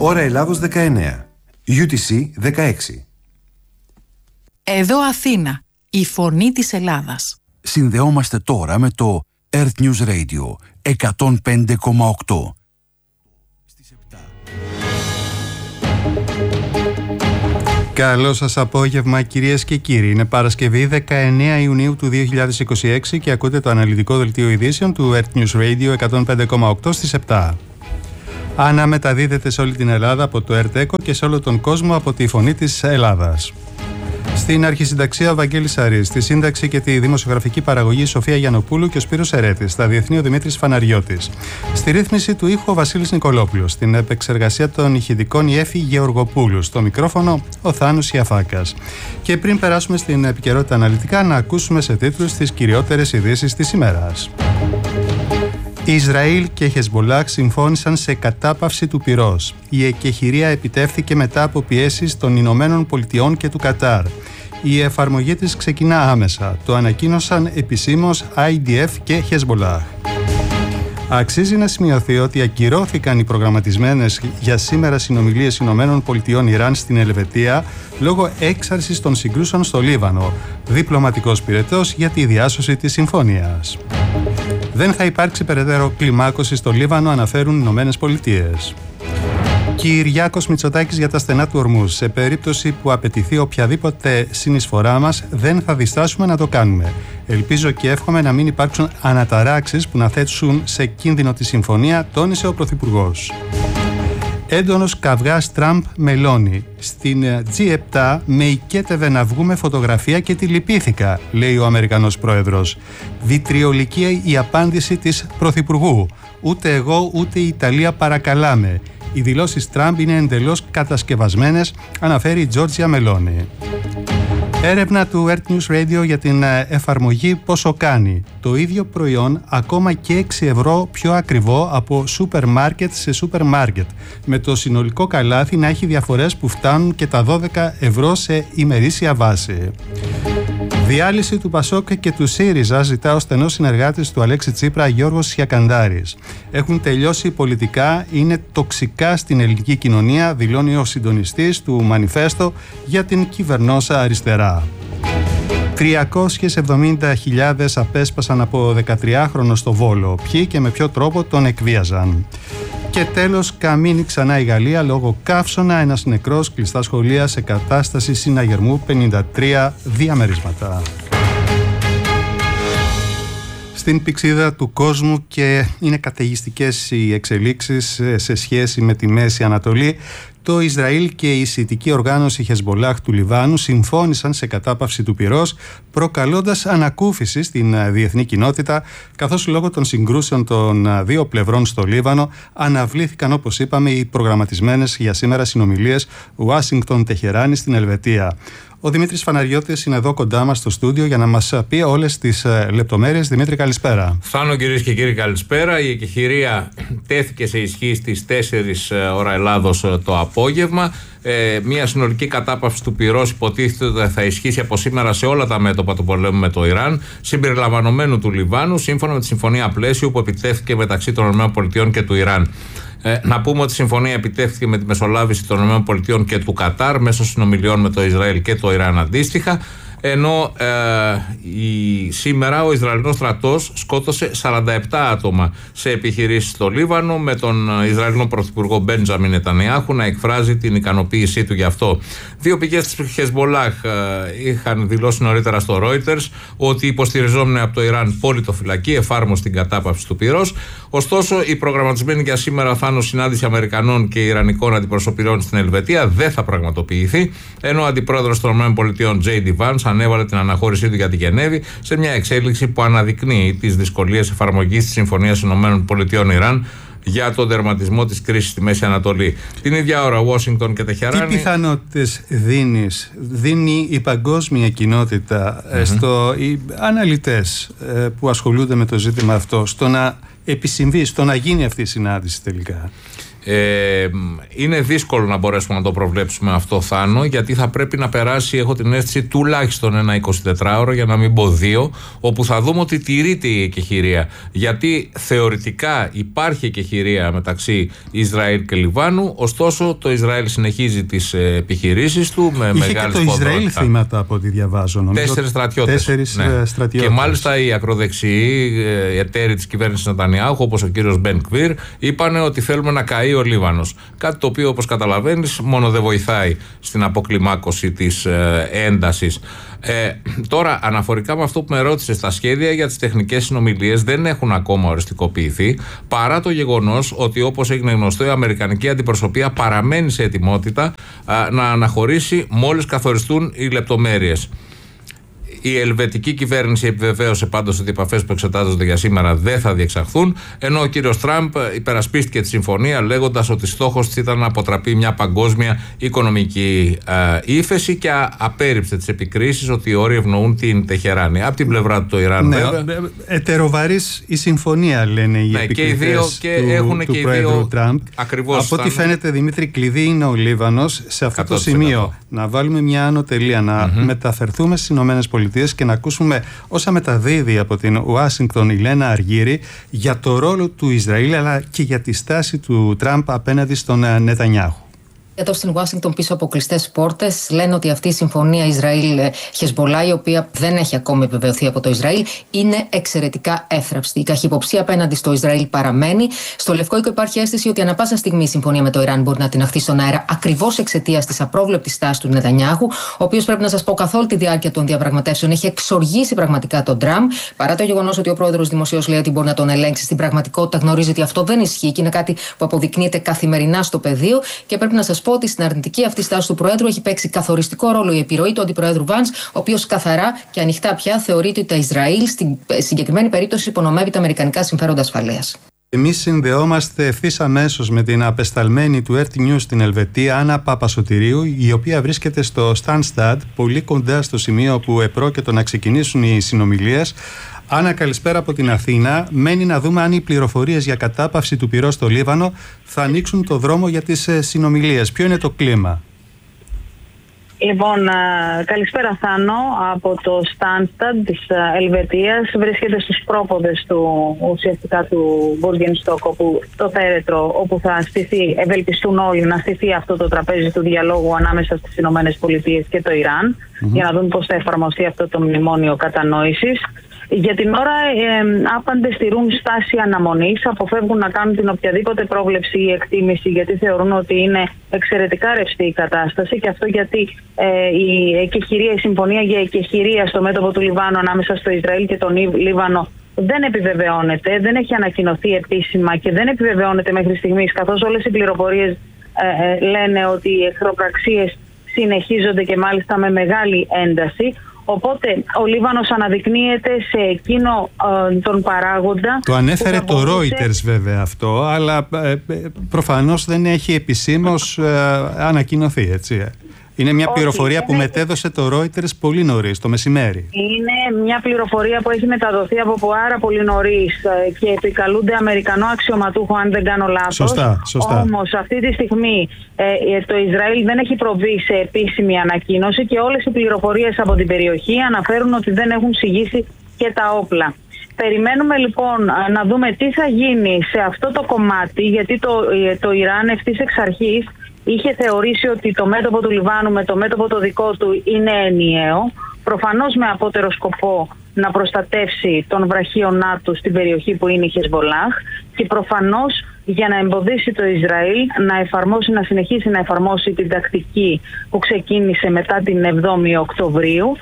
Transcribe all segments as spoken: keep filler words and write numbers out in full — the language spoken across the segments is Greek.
Ώρα Ελλάδος δεκαεννέα, γιου τι σι δεκαέξι. Εδώ Αθήνα, η φωνή της Ελλάδας. Συνδεόμαστε τώρα με το Earth News Radio εκατόν πέντε κόμμα οκτώ. Καλό σας απόγευμα κυρίες και κύριοι. Είναι Παρασκευή δεκαεννέα Ιουνίου του δύο χιλιάδες είκοσι έξι και ακούτε το αναλυτικό δελτίο ειδήσεων του Earth News Radio εκατόν πέντε κόμμα οκτώ στις επτά. Αναμεταδίδεται σε όλη την Ελλάδα από το ΕΡΤ-ΕΚΟ και σε όλο τον κόσμο από τη Φωνή της Ελλάδας. Στην αρχισυνταξία ο Βαγγέλης Σαρής, στη σύνταξη και τη δημοσιογραφική παραγωγή η Σοφία Γιαννοπούλου και ο Σπύρος Ερέτης, στα διεθνή ο Δημήτρης Φαναριώτης. Στη ρύθμιση του ήχου ο Βασίλης Νικολόπουλος, στην επεξεργασία των ηχητικών η Έφη Γεωργοπούλου, στο μικρόφωνο ο Θάνος Ιαφάκας. Και πριν περάσουμε στην επικαιρότητα αναλυτικά, να ακούσουμε σε τίτλους τις κυριότερες ειδήσεις της ημέρας. Ισραήλ και Χεσμολάχ συμφώνησαν σε κατάπαυση του πυρός. Η εκεχηρία επιτεύθηκε μετά από πιέσεις των Ηνωμένων Πολιτειών και του Κατάρ. Η εφαρμογή της ξεκινά άμεσα. Το ανακοίνωσαν επισήμως άι ντι εφ και Χεσμολάχ. Αξίζει να σημειωθεί ότι ακυρώθηκαν οι προγραμματισμένες για σήμερα συνομιλίες Ηνωμένων Πολιτειών Ιράν στην Ελβετία λόγω έξαρσης των συγκρούσεων στο Λίβανο. Διπλωματικός πυρετός για τη διάσωση της συμφωνίας. Δεν θα υπάρξει περαιτέρω κλιμάκωση στο Λίβανο, αναφέρουν οι Ηνωμένες Πολιτείες. Κυριάκος Μητσοτάκης για τα στενά του Ορμούζ. Σε περίπτωση που απαιτηθεί οποιαδήποτε συνεισφορά μας, δεν θα διστάσουμε να το κάνουμε. Ελπίζω και εύχομαι να μην υπάρξουν αναταράξεις που να θέσουν σε κίνδυνο τη συμφωνία, τόνισε ο Πρωθυπουργός. Έντονος καυγάς Τραμπ-Μελώνη. Στην τζι επτά με οικέτευε να βγούμε φωτογραφία και τη λυπήθηκα, λέει ο Αμερικανός πρόεδρος. Βιτριολική η απάντηση της Πρωθυπουργού. Ούτε εγώ ούτε η Ιταλία παρακαλάμε. Οι δηλώσεις Τραμπ είναι εντελώς κατασκευασμένες, αναφέρει η Τζόρτζια Μελώνη. Έρευνα του Earth News Radio για την εφαρμογή πόσο κάνει. Το ίδιο προϊόν ακόμα και έξι ευρώ πιο ακριβό από σούπερ μάρκετ σε σούπερ μάρκετ. Με το συνολικό καλάθι να έχει διαφορές που φτάνουν και τα δώδεκα ευρώ σε ημερήσια βάση. Διάλυση του Πασόκ και του ΣΥΡΙΖΑ ζητά ο στενός συνεργάτης του Αλέξη Τσίπρα Γιώργος Σιακαντάρης. Έχουν τελειώσει πολιτικά, είναι τοξικά στην ελληνική κοινωνία, δηλώνει ο συντονιστής του Μανιφέστο για την κυβερνόσα αριστερά. τριακόσιες εβδομήντα χιλιάδες απέσπασαν από δεκατριάχρονο στο Βόλο. Ποιοι και με ποιο τρόπο τον εκβίαζαν. Και τέλος, καμίνη ξανά η Γαλλία λόγω καύσωνα, ένας νεκρός, κλειστά σχολεία σε κατάσταση συναγερμού, πενήντα τρία διαμερίσματα. Στην πηξίδα του κόσμου και είναι καταιγιστικές οι εξελίξεις σε σχέση με τη Μέση Ανατολή. Το Ισραήλ και η σιητική οργάνωση Χεσμολάχ του Λιβάνου συμφώνησαν σε κατάπαυση του πυρός, προκαλώντας ανακούφιση στην διεθνή κοινότητα, καθώς λόγω των συγκρούσεων των δύο πλευρών στο Λίβανο αναβλήθηκαν, όπως είπαμε, οι προγραμματισμένες για σήμερα συνομιλίες Ουάσιγκτον-Τεχεράνη στην Ελβετία. Ο Δημήτρης Φαναριώτης είναι εδώ κοντά μας στο στούντιο για να μας πει όλες τις λεπτομέρειες. Δημήτρη, καλησπέρα. Θάνο, κυρίες και κύριοι, καλησπέρα. Η εκεχηρία τέθηκε σε ισχύ στις τέσσερις ώρα Ελλάδος το απόγευμα. Ε, μια συνολική κατάπαυση του πυρός υποτίθεται ότι θα ισχύσει από σήμερα σε όλα τα μέτωπα του πολέμου με το Ιράν, συμπεριλαμβανομένου του Λιβάνου, σύμφωνα με τη συμφωνία πλαίσιου που επιτεύχθηκε μεταξύ των ΗΠΑ και του Ιράν. Ε, να πούμε ότι η συμφωνία επιτεύχθηκε με τη μεσολάβηση των ΗΠΑ και του Κατάρ μέσω συνομιλιών με το Ισραήλ και το Ιράν αντίστοιχα. Ενώ ε, η, σήμερα ο Ισραηλινός στρατός σκότωσε σαράντα επτά άτομα σε επιχειρήσεις στο Λίβανο, με τον Ισραηλινό Πρωθυπουργό Μπέντζαμιν Νετανιάχου να εκφράζει την ικανοποίησή του γι' αυτό. Δύο πηγές της Χεσμολάχ ε, είχαν δηλώσει νωρίτερα στο Reuters ότι υποστηριζόμενοι από το Ιράν πολιτοφυλακή εφάρμοσε την κατάπαυση του πυρός. Ωστόσο, η προγραμματισμένη για σήμερα Θάνο συνάντηση Αμερικανών και Ιρανικών αντιπροσωπιών στην Ελβετία δεν θα πραγματοποιηθεί, ενώ ο αντιπρόεδρος των ΗΠΑ Τζέι ντι Vance ανέβαλε την αναχώρησή του για τη Γενέβη σε μια εξέλιξη που αναδεικνύει τις δυσκολίες εφαρμογής της Συμφωνίας ΗΠΑ Ιράν για τον τερματισμό της κρίσης στη Μέση Ανατολή. Την ίδια ώρα, Ουάσιγκτον και Τεχεράνη. Τι πιθανότητες δίνεις, δίνει η παγκόσμια κοινότητα, mm-hmm. στο, οι αναλυτές που ασχολούνται με το ζήτημα αυτό, στο να επισυμβεί, στο να γίνει αυτή η συνάντηση τελικά? Ε, είναι δύσκολο να μπορέσουμε να το προβλέψουμε αυτό, Θάνο, γιατί θα πρέπει να περάσει, έχω την αίσθηση, τουλάχιστον ένα εικοσιτετράωρο, για να μην πω δύο, όπου θα δούμε ότι τηρείται η εκεχηρία. Γιατί θεωρητικά υπάρχει εκεχηρία μεταξύ Ισραήλ και Λιβάνου, ωστόσο το Ισραήλ συνεχίζει τις επιχειρήσεις του με Είχε μεγάλη και το Ισραήλ θύματα από ό,τι διαβάζω. Νομίζω. Τέσσερις στρατιώτες. Τέσσερις ναι. στρατιώτες. Και μάλιστα οι ακροδεξιοί, οι εταίροι της κυβέρνησης Νετανιάχου, όπως ο κύριος Μπεν Γκβίρ, είπαν ότι θέλουμε να καεί ο Λίβανος. Κάτι το οποίο, όπως καταλαβαίνεις, μόνο δεν βοηθάει στην αποκλιμάκωση της ε, έντασης. Ε, τώρα, αναφορικά με αυτό που με ρώτησες, τα σχέδια για τις τεχνικές συνομιλίες δεν έχουν ακόμα οριστικοποιηθεί, παρά το γεγονός ότι, όπως έγινε γνωστό, η Αμερικανική αντιπροσωπεία παραμένει σε ετοιμότητα α, να αναχωρήσει μόλις καθοριστούν οι λεπτομέρειες. Η ελβετική κυβέρνηση επιβεβαίωσε πάντως ότι οι επαφές που εξετάζονται για σήμερα δεν θα διεξαχθούν, ενώ ο κύριος Τραμπ υπερασπίστηκε τη συμφωνία λέγοντας ότι στόχος της ήταν να αποτραπεί μια παγκόσμια οικονομική ε, ύφεση και απέρριψε τις επικρίσεις ότι οι όροι ευνοούν την Τεχεράνη. Από την πλευρά του το Ιράν, ναι, βέβαια. Ετεροβαρής η συμφωνία, λένε οι ναι, επικριτές και του, έχουν του και Πρόεδρου Τραμπ. Ακριβώς. Από ό,τι φαίνεται, Δημήτρη, κλειδί είναι ο Λίβανος. Σε αυτό το σημείο να βάλουμε μια άνω τελεία, να mm-hmm. μεταφερθούμε στις Ηνωμένες Πολιτείες και να ακούσουμε όσα μεταδίδει από την Ουάσιγκτον η Λένα Αργύρη για το ρόλο του Ισραήλ, αλλά και για τη στάση του Τραμπ απέναντι στον Νετανιάχου. Εδώ στην Ουάσιγκτον, πίσω από κλειστές πόρτες, λένε ότι αυτή η συμφωνία Ισραήλ-Χεσμπολά, η οποία δεν έχει ακόμη επιβεβαιωθεί από το Ισραήλ, είναι εξαιρετικά εύθραυστη. Η καχυποψία απέναντι στο Ισραήλ παραμένει. Στο Λευκό Οίκο υπάρχει αίσθηση ότι ανά πάσα στιγμή η συμφωνία με το Ιράν μπορεί να την αχθεί στον αέρα, ακριβώς εξαιτίας της απρόβλεπτης στάσης του Νετανιάχου, ο οποίος, πρέπει να σας πω, καθ' όλη τη διάρκεια των διαπραγματεύσεων έχει εξοργήσει πραγματικά τον Τραμπ. Παρά το γεγονός ότι ο πρόεδρος δημοσίως λέει ότι μπορεί να τον ελέγξει, στην πραγματικότητα γνωρίζει ότι αυτό δεν ισχύει και είναι κάτι που αποδεικνύεται καθημερινά στο πεδίο. Και πρέπει να σας πω ότι στην αρνητική αυτή στάση του Προέδρου έχει παίξει καθοριστικό ρόλο η επιρροή του Αντιπροέδρου Βαντς, ο οποίος καθαρά και ανοιχτά πια θεωρείται ότι το Ισραήλ στην συγκεκριμένη περίπτωση υπονομεύει τα αμερικανικά συμφέροντα ασφαλείας. Εμείς συνδεόμαστε ευθύς αμέσως με την απεσταλμένη του Ερτ News στην Ελβετία, Άννα Παπασωτηρίου, η οποία βρίσκεται στο Στάνσταντ, πολύ κοντά στο σημείο που επρόκειτο να ξεκινήσουν οι συνομιλίες. Άννα, καλησπέρα από την Αθήνα. Μένει να δούμε αν οι πληροφορίες για κατάπαυση του πυρός στο Λίβανο θα ανοίξουν το δρόμο για τις συνομιλίες. Ποιο είναι το κλίμα? Λοιπόν, καλησπέρα Θάνο από το Στάνσταντ της Ελβετίας. Βρίσκεται στους πρόποδες του ουσιαστικά του Μπουργενστόκ, όπου το θέρετρο όπου θα στηθεί, ευελπιστούν όλοι να στηθεί αυτό το τραπέζι του διαλόγου ανάμεσα στις Ηνωμένες Πολιτείες και το Ιράν, mm-hmm. για να δουν πώς θα εφαρμοστεί αυτό το μνημόνιο κατανόησης. Για την ώρα ε, άπαντες στηρούν στάση αναμονής, αποφεύγουν να κάνουν την οποιαδήποτε πρόβλεψη ή εκτίμηση, γιατί θεωρούν ότι είναι εξαιρετικά ρευστή η κατάσταση, και αυτό γιατί ε, η εκεχηρία, η συμφωνία για εκεχηρία στο μέτωπο του Λιβάνου ανάμεσα στο Ισραήλ και τον Λίβανο δεν επιβεβαιώνεται, δεν έχει ανακοινωθεί επίσημα και δεν επιβεβαιώνεται μέχρι στιγμής, καθώς όλες οι πληροφορίες ε, ε, λένε ότι οι εχθροπραξίες συνεχίζονται και μάλιστα με μεγάλη ένταση. Οπότε ο Λίβανος αναδεικνύεται σε εκείνο ε, τον παράγοντα. Το ανέφερε το μπορούσε... Reuters βέβαια αυτό, αλλά ε, προφανώς δεν έχει επισήμως ε, ανακοινωθεί, έτσι. Είναι μια Όχι, πληροφορία είναι... που μετέδωσε το Reuters πολύ νωρίς, το μεσημέρι. Είναι μια πληροφορία που έχει μεταδοθεί από πάρα πολύ νωρίς και επικαλούνται Αμερικανό αξιωματούχο, αν δεν κάνω λάθος. Σωστά, σωστά. Όμως αυτή τη στιγμή ε, το Ισραήλ δεν έχει προβεί σε επίσημη ανακοίνωση και όλες οι πληροφορίες από την περιοχή αναφέρουν ότι δεν έχουν συγγύσει και τα όπλα. Περιμένουμε λοιπόν να δούμε τι θα γίνει σε αυτό το κομμάτι, γιατί το, το Ιράν ευθύς εξ αρχής είχε θεωρήσει ότι το μέτωπο του Λιβάνου με το μέτωπο το δικό του είναι ενιαίο, προφανώς με απότερο σκοπό να προστατεύσει τον βραχίονά του στην περιοχή που είναι η Χεσμπολάχ, και προφανώς για να εμποδίσει το Ισραήλ να εφαρμόσει, να συνεχίσει να εφαρμόσει την τακτική που ξεκίνησε μετά την εβδόμη Οκτωβρίου,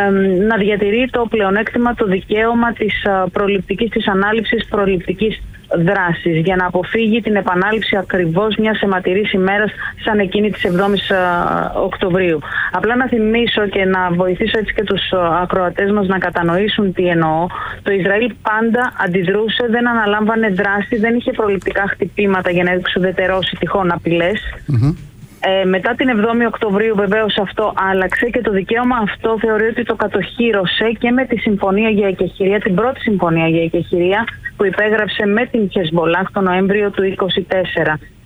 να διατηρεί το πλεονέκτημα, το δικαίωμα της προληπτικής, της ανάληψης προληπτικής δράσης, για να αποφύγει την επανάληψη ακριβώς μιας αιματηρής ημέρας σαν εκείνη της εβδόμης Οκτωβρίου. Απλά να θυμίσω και να βοηθήσω έτσι και τους ακροατές μας να κατανοήσουν τι εννοώ. Το Ισραήλ πάντα αντιδρούσε, δεν αναλάμβανε δράση, δεν είχε προληπτικά χτυπήματα για να εξουδετερώσει τυχόν απειλές. Mm-hmm. Ε, μετά την εβδόμη Οκτωβρίου βεβαίως αυτό άλλαξε και το δικαίωμα αυτό θεωρεί ότι το κατοχύρωσε και με τη συμφωνία για εκεχηρία, την πρώτη συμφωνία για εκεχηρία που υπέγραψε με την Χεσμπολάχ το Νοέμβριο του είκοσι τέσσερα.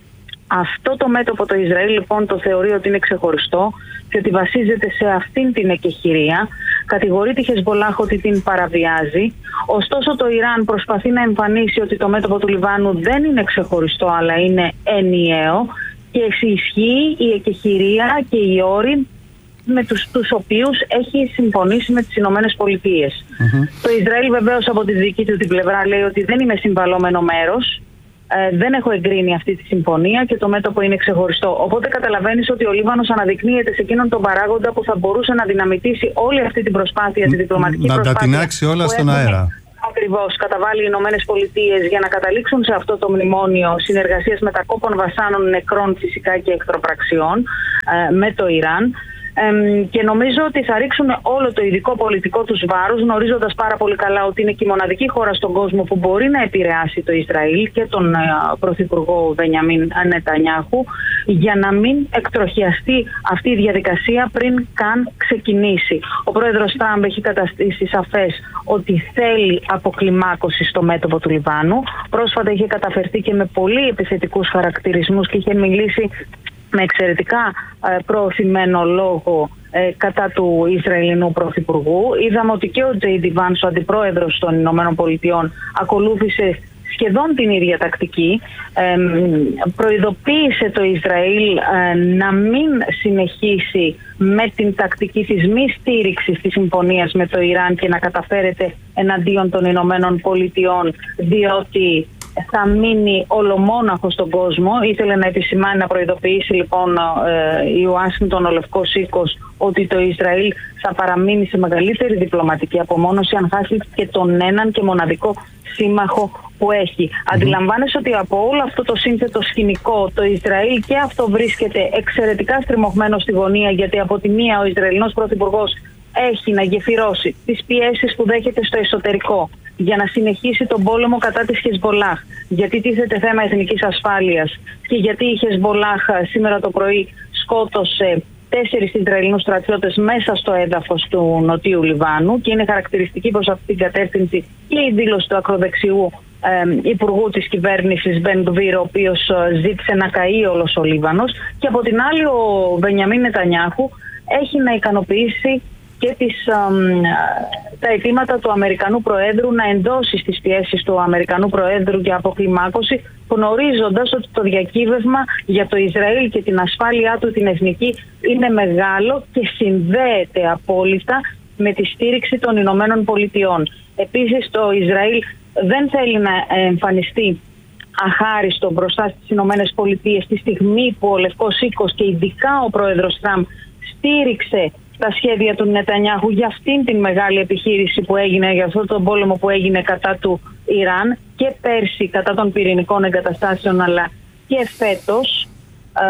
Αυτό το μέτωπο το Ισραήλ λοιπόν το θεωρεί ότι είναι ξεχωριστό και ότι βασίζεται σε αυτήν την εκεχηρία. Κατηγορεί τη Χεσμπολάχ ότι την παραβιάζει. Ωστόσο το Ιράν προσπαθεί να εμφανίσει ότι το μέτωπο του Λιβάνου δεν είναι ξεχωριστό αλλά είναι ενιαίο και ισχύει η εκεχηρία και οι όροι με τους, τους οποίους έχει συμφωνήσει με τις Ηνωμένες Πολιτείες. Mm-hmm. Το Ισραήλ βεβαίως από τη δική του την πλευρά λέει ότι δεν είμαι συμβαλόμενο μέρος, ε, δεν έχω εγκρίνει αυτή τη συμφωνία και το μέτωπο είναι ξεχωριστό. Οπότε καταλαβαίνεις ότι ο Λίβανος αναδεικνύεται σε εκείνον τον παράγοντα που θα μπορούσε να δυναμητήσει όλη αυτή την προσπάθεια, τη διπλωματική να προσπάθεια. Να τα τεινάξει όλα στον αέρα. Ακριβώς, καταβάλει οι Ηνωμένες Πολιτείες για να καταλήξουν σε αυτό το μνημόνιο συνεργασίας μετακόπων βασάνων, νεκρών φυσικά και εχθροπραξιών ε, με το Ιράν. Ε, και νομίζω ότι θα ρίξουν όλο το ειδικό πολιτικό τους βάρος, γνωρίζοντας πάρα πολύ καλά ότι είναι και η μοναδική χώρα στον κόσμο που μπορεί να επηρεάσει το Ισραήλ και τον ε, πρωθυπουργό Μπενιαμίν Νετανιάχου, για να μην εκτροχιαστεί αυτή η διαδικασία πριν καν ξεκινήσει. Ο πρόεδρος Τραμπ έχει καταστήσει σαφές ότι θέλει αποκλιμάκωση στο μέτωπο του Λιβάνου. Πρόσφατα είχε καταφερθεί και με πολύ επιθετικούς χαρακτηρισμούς και είχε μιλήσει με εξαιρετικά ε, προωθημένο λόγο ε, κατά του Ισραηλινού Πρωθυπουργού. Είδαμε ότι και ο Τζέι Ντι Βάνς, ο αντιπρόεδρος των Ηνωμένων Πολιτειών, ακολούθησε σχεδόν την ίδια τακτική. Ε, προειδοποίησε το Ισραήλ ε, να μην συνεχίσει με την τακτική της μη στήριξης της συμφωνίας με το Ιράν και να καταφέρεται εναντίον των Ηνωμένων Πολιτειών, διότι θα μείνει ολομόναχο στον κόσμο. Ήθελε να επισημάνει, να προειδοποιήσει λοιπόν η Ουάσιγκτον, ο Λευκός Οίκος, ότι το Ισραήλ θα παραμείνει σε μεγαλύτερη διπλωματική απομόνωση αν χάσει και τον έναν και μοναδικό σύμμαχο που έχει. Mm-hmm. Αντιλαμβάνεσαι ότι από όλο αυτό το σύνθετο σκηνικό το Ισραήλ και αυτό βρίσκεται εξαιρετικά στριμωγμένο στη γωνία, γιατί από τη μία ο Ισραηλινός Πρωθυπουργός έχει να γεφυρώσει τις πιέσεις που δέχεται στο εσωτερικό για να συνεχίσει τον πόλεμο κατά της Χεσμπολάχ, γιατί τίθεται θέμα εθνικής ασφάλειας και γιατί η Χεσμπολάχ σήμερα το πρωί σκότωσε τέσσερις Ισραηλινούς στρατιώτες μέσα στο έδαφος του Νοτιού Λιβάνου, και είναι χαρακτηριστική προς αυτή την κατεύθυνση και η δήλωση του ακροδεξιού ε, υπουργού της κυβέρνησης Μπεν Γκβίρ, ο οποίος ε, ζήτησε να καεί όλος ο Λίβανος, και από την άλλη ο Μπενιαμίν Νετανιάχου έχει να ικανοποιήσει και τις, α, τα αιτήματα του Αμερικανού Προέδρου να ενδώσει στις πιέσεις του Αμερικανού Προέδρου για αποκλιμάκωση, γνωρίζοντας ότι το διακύβευμα για το Ισραήλ και την ασφάλειά του την εθνική είναι μεγάλο και συνδέεται απόλυτα με τη στήριξη των Ηνωμένων Πολιτειών. Επίσης το Ισραήλ δεν θέλει να εμφανιστεί αχάριστο μπροστά στις Ηνωμένες Πολιτείες τη στιγμή που ο Λευκός Οίκος και ειδικά ο πρόεδρος Τραμπ στήριξε τα σχέδια του Νετανιάχου για αυτήν την μεγάλη επιχείρηση που έγινε, για αυτόν τον πόλεμο που έγινε κατά του Ιράν και πέρσι κατά των πυρηνικών εγκαταστάσεων, αλλά και φέτος. Ε,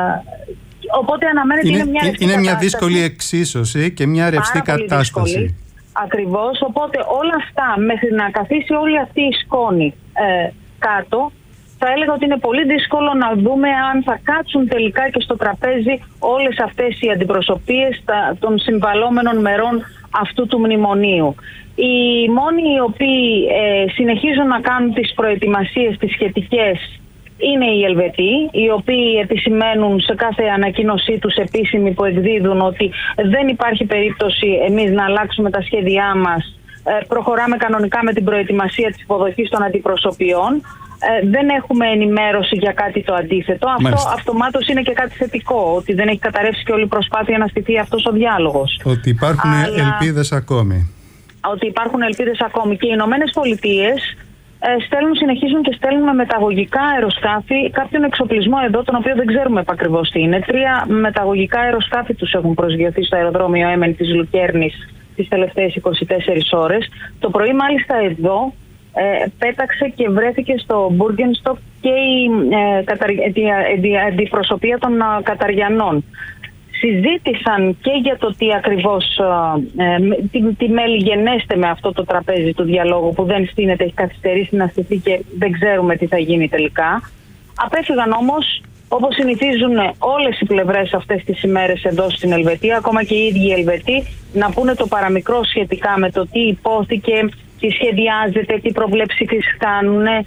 οπότε αναμένεται είναι, είναι μια ρευστή είναι μια κατάσταση. δύσκολη εξίσωση και μια ρευστή κατάσταση. Ακριβώς, οπότε όλα αυτά μέχρι να καθίσει όλη αυτή η σκόνη ε, κάτω, θα έλεγα ότι είναι πολύ δύσκολο να δούμε αν θα κάτσουν τελικά και στο τραπέζι όλες αυτές οι αντιπροσωπείες των συμβαλόμενων μερών αυτού του μνημονίου. Οι μόνοι οι οποίοι ε, συνεχίζουν να κάνουν τις προετοιμασίες τις σχετικές είναι οι Ελβετοί, οι οποίοι επισημαίνουν σε κάθε ανακοίνωσή τους επίσημη που εκδίδουν ότι δεν υπάρχει περίπτωση εμείς να αλλάξουμε τα σχέδιά μας. Ε, προχωράμε κανονικά με την προετοιμασία της υποδοχής των αντιπροσωπιών. Ε, δεν έχουμε ενημέρωση για κάτι το αντίθετο. Μάλιστα. Αυτό αυτομάτως είναι και κάτι θετικό, ότι δεν έχει καταρρεύσει και όλη η προσπάθεια να στηθεί αυτός ο διάλογος. Ότι υπάρχουν Αλλά... ελπίδες ακόμη. Ότι υπάρχουν ελπίδες ακόμη. Και οι Ηνωμένες Πολιτείες ε, στέλνουν, συνεχίζουν και στέλνουν με μεταγωγικά αεροσκάφη κάποιον εξοπλισμό εδώ, τον οποίο δεν ξέρουμε επακριβώς τι είναι. Τρία μεταγωγικά αεροσκάφη τους έχουν προσγειωθεί στο αεροδρόμιο Έμεν της Λουκέρνης τις τελευταίες είκοσι τέσσερις ώρες. Το πρωί μάλιστα εδώ Ε, πέταξε και βρέθηκε στο Μπούργενστοκ και η ε, κατα... αντιπροσωπεία των ε, Καταριανών. Συζήτησαν και για το τι ακριβώς ε, τι, τι μέλη γενέστε με αυτό το τραπέζι του διαλόγου που δεν στείνεται, έχει καθυστερήσει να στηθεί και δεν ξέρουμε τι θα γίνει τελικά. Απέφυγαν όμως, όπως συνηθίζουν όλες οι πλευρές αυτές τις ημέρες εδώ στην Ελβετία, ακόμα και οι ίδιοι οι Ελβετοί, να πούνε το παραμικρό σχετικά με το τι υπόθηκε, τι σχεδιάζεται, τι προβλέψεις κάνουν,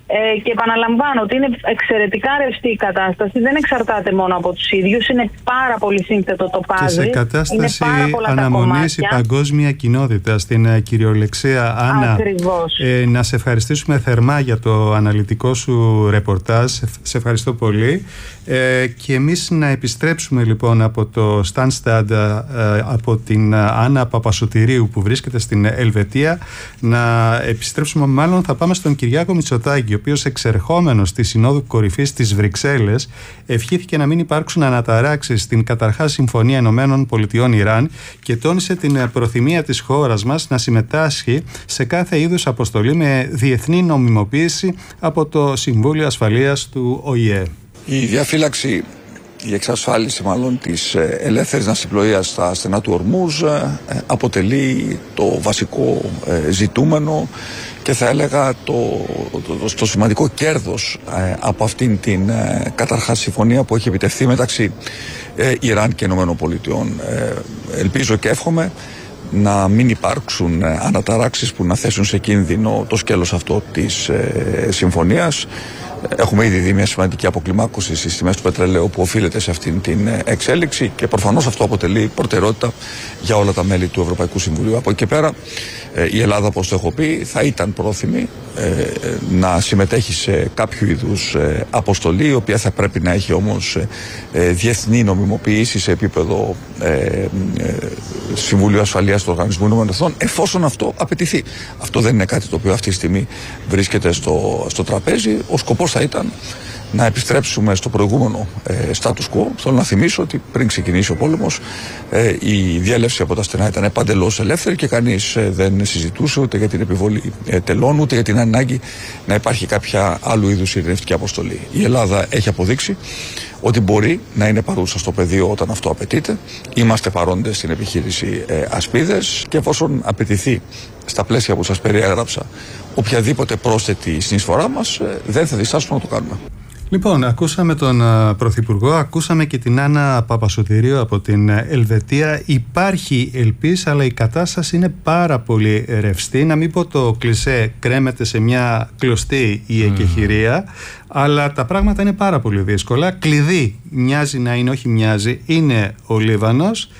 Ε, και επαναλαμβάνω ότι είναι εξαιρετικά ρευστή η κατάσταση, δεν εξαρτάται μόνο από τους ίδιους, είναι πάρα πολύ σύνθετο το πάζι. Και σε κατάσταση αναμονής η παγκόσμια κοινότητα, στην uh, κυριολεξία. Άννα, ε, να σε ευχαριστήσουμε θερμά για το αναλυτικό σου ρεπορτάζ, σε ευχαριστώ πολύ. Ε, και εμείς να επιστρέψουμε λοιπόν από το Stansted, ε, από την Άννα Παπασωτηρίου που βρίσκεται στην Ελβετία, να επιστρέψουμε, μάλλον θα πάμε στον Κυριάκο Μητσοτάκη, ο οποίος εξερχόμενος στη Συνόδου Κορυφής της Βρυξέλλες ευχήθηκε να μην υπάρξουν αναταράξεις στην καταρχάς Συμφωνία Ηνωμένων Πολιτειών Ιράν και τόνισε την προθυμία της χώρας μας να συμμετάσχει σε κάθε είδους αποστολή με διεθνή νομιμοποίηση από το Συμβούλιο Ασφαλείας του Ο Η Ε. Η διαφύλαξη, η εξασφάλιση μάλλον της ελεύθερης ναυσιπλοείας στα στενά του Ορμούζ αποτελεί το βασικό ζητούμενο και θα έλεγα το, το, το σημαντικό κέρδος από αυτήν την καταρχάς συμφωνία που έχει επιτευχθεί μεταξύ Ιράν και Ηνωμένων Πολιτειών. Ελπίζω και εύχομαι να μην υπάρξουν αναταράξεις που να θέσουν σε κίνδυνο το σκέλος αυτό της συμφωνίας. Έχουμε ήδη δει μια σημαντική αποκλιμάκωση στις τιμές του πετρελαίου που οφείλεται σε αυτήν την εξέλιξη και προφανώς αυτό αποτελεί προτεραιότητα για όλα τα μέλη του Ευρωπαϊκού Συμβουλίου. Από εκεί και πέρα η Ελλάδα, όπως το έχω πει, θα ήταν πρόθυμη να συμμετέχει σε κάποιο είδους αποστολή, η οποία θα πρέπει να έχει όμως διεθνή νομιμοποίηση σε επίπεδο Συμβουλίου Ασφαλείας του Οργανισμού Ηνωμένων Εθνών, εφόσον αυτό απαιτηθεί. Αυτό δεν είναι κάτι το οποίο αυτή τη στιγμή βρίσκεται στο, στο τραπέζι. Ο σκοπός θα ήταν να επιστρέψουμε στο προηγούμενο ε, status quo. Θέλω να θυμίσω ότι πριν ξεκινήσει ο πόλεμος ε, η διέλευση από τα στενά ήταν παντελώς ελεύθερη και κανείς ε, δεν συζητούσε ούτε για την επιβολή ε, τελών ούτε για την ανάγκη να υπάρχει κάποια άλλου είδους ειρηνευτική αποστολή. Η Ελλάδα έχει αποδείξει ότι μπορεί να είναι παρούσα στο πεδίο όταν αυτό απαιτείται. Είμαστε παρόντες στην επιχείρηση ε, Ασπίδες και εφόσον απαιτηθεί στα πλαίσια που σας περιέγραψα οποιαδήποτε πρόσθετη συνεισφορά μας, ε, δεν θα διστάσουμε να το κάνουμε. Λοιπόν, ακούσαμε τον uh, Πρωθυπουργό, ακούσαμε και την Άννα Παπασωτηρίου από την Ελβετία. Υπάρχει ελπίς, αλλά η κατάσταση είναι πάρα πολύ ρευστή. Να μην πω το κλισέ κρέμεται σε μια κλωστή η εκεχηρία, mm. αλλά τα πράγματα είναι πάρα πολύ δύσκολα. Κλειδί μοιάζει να είναι, όχι μοιάζει, είναι ο Λίβανος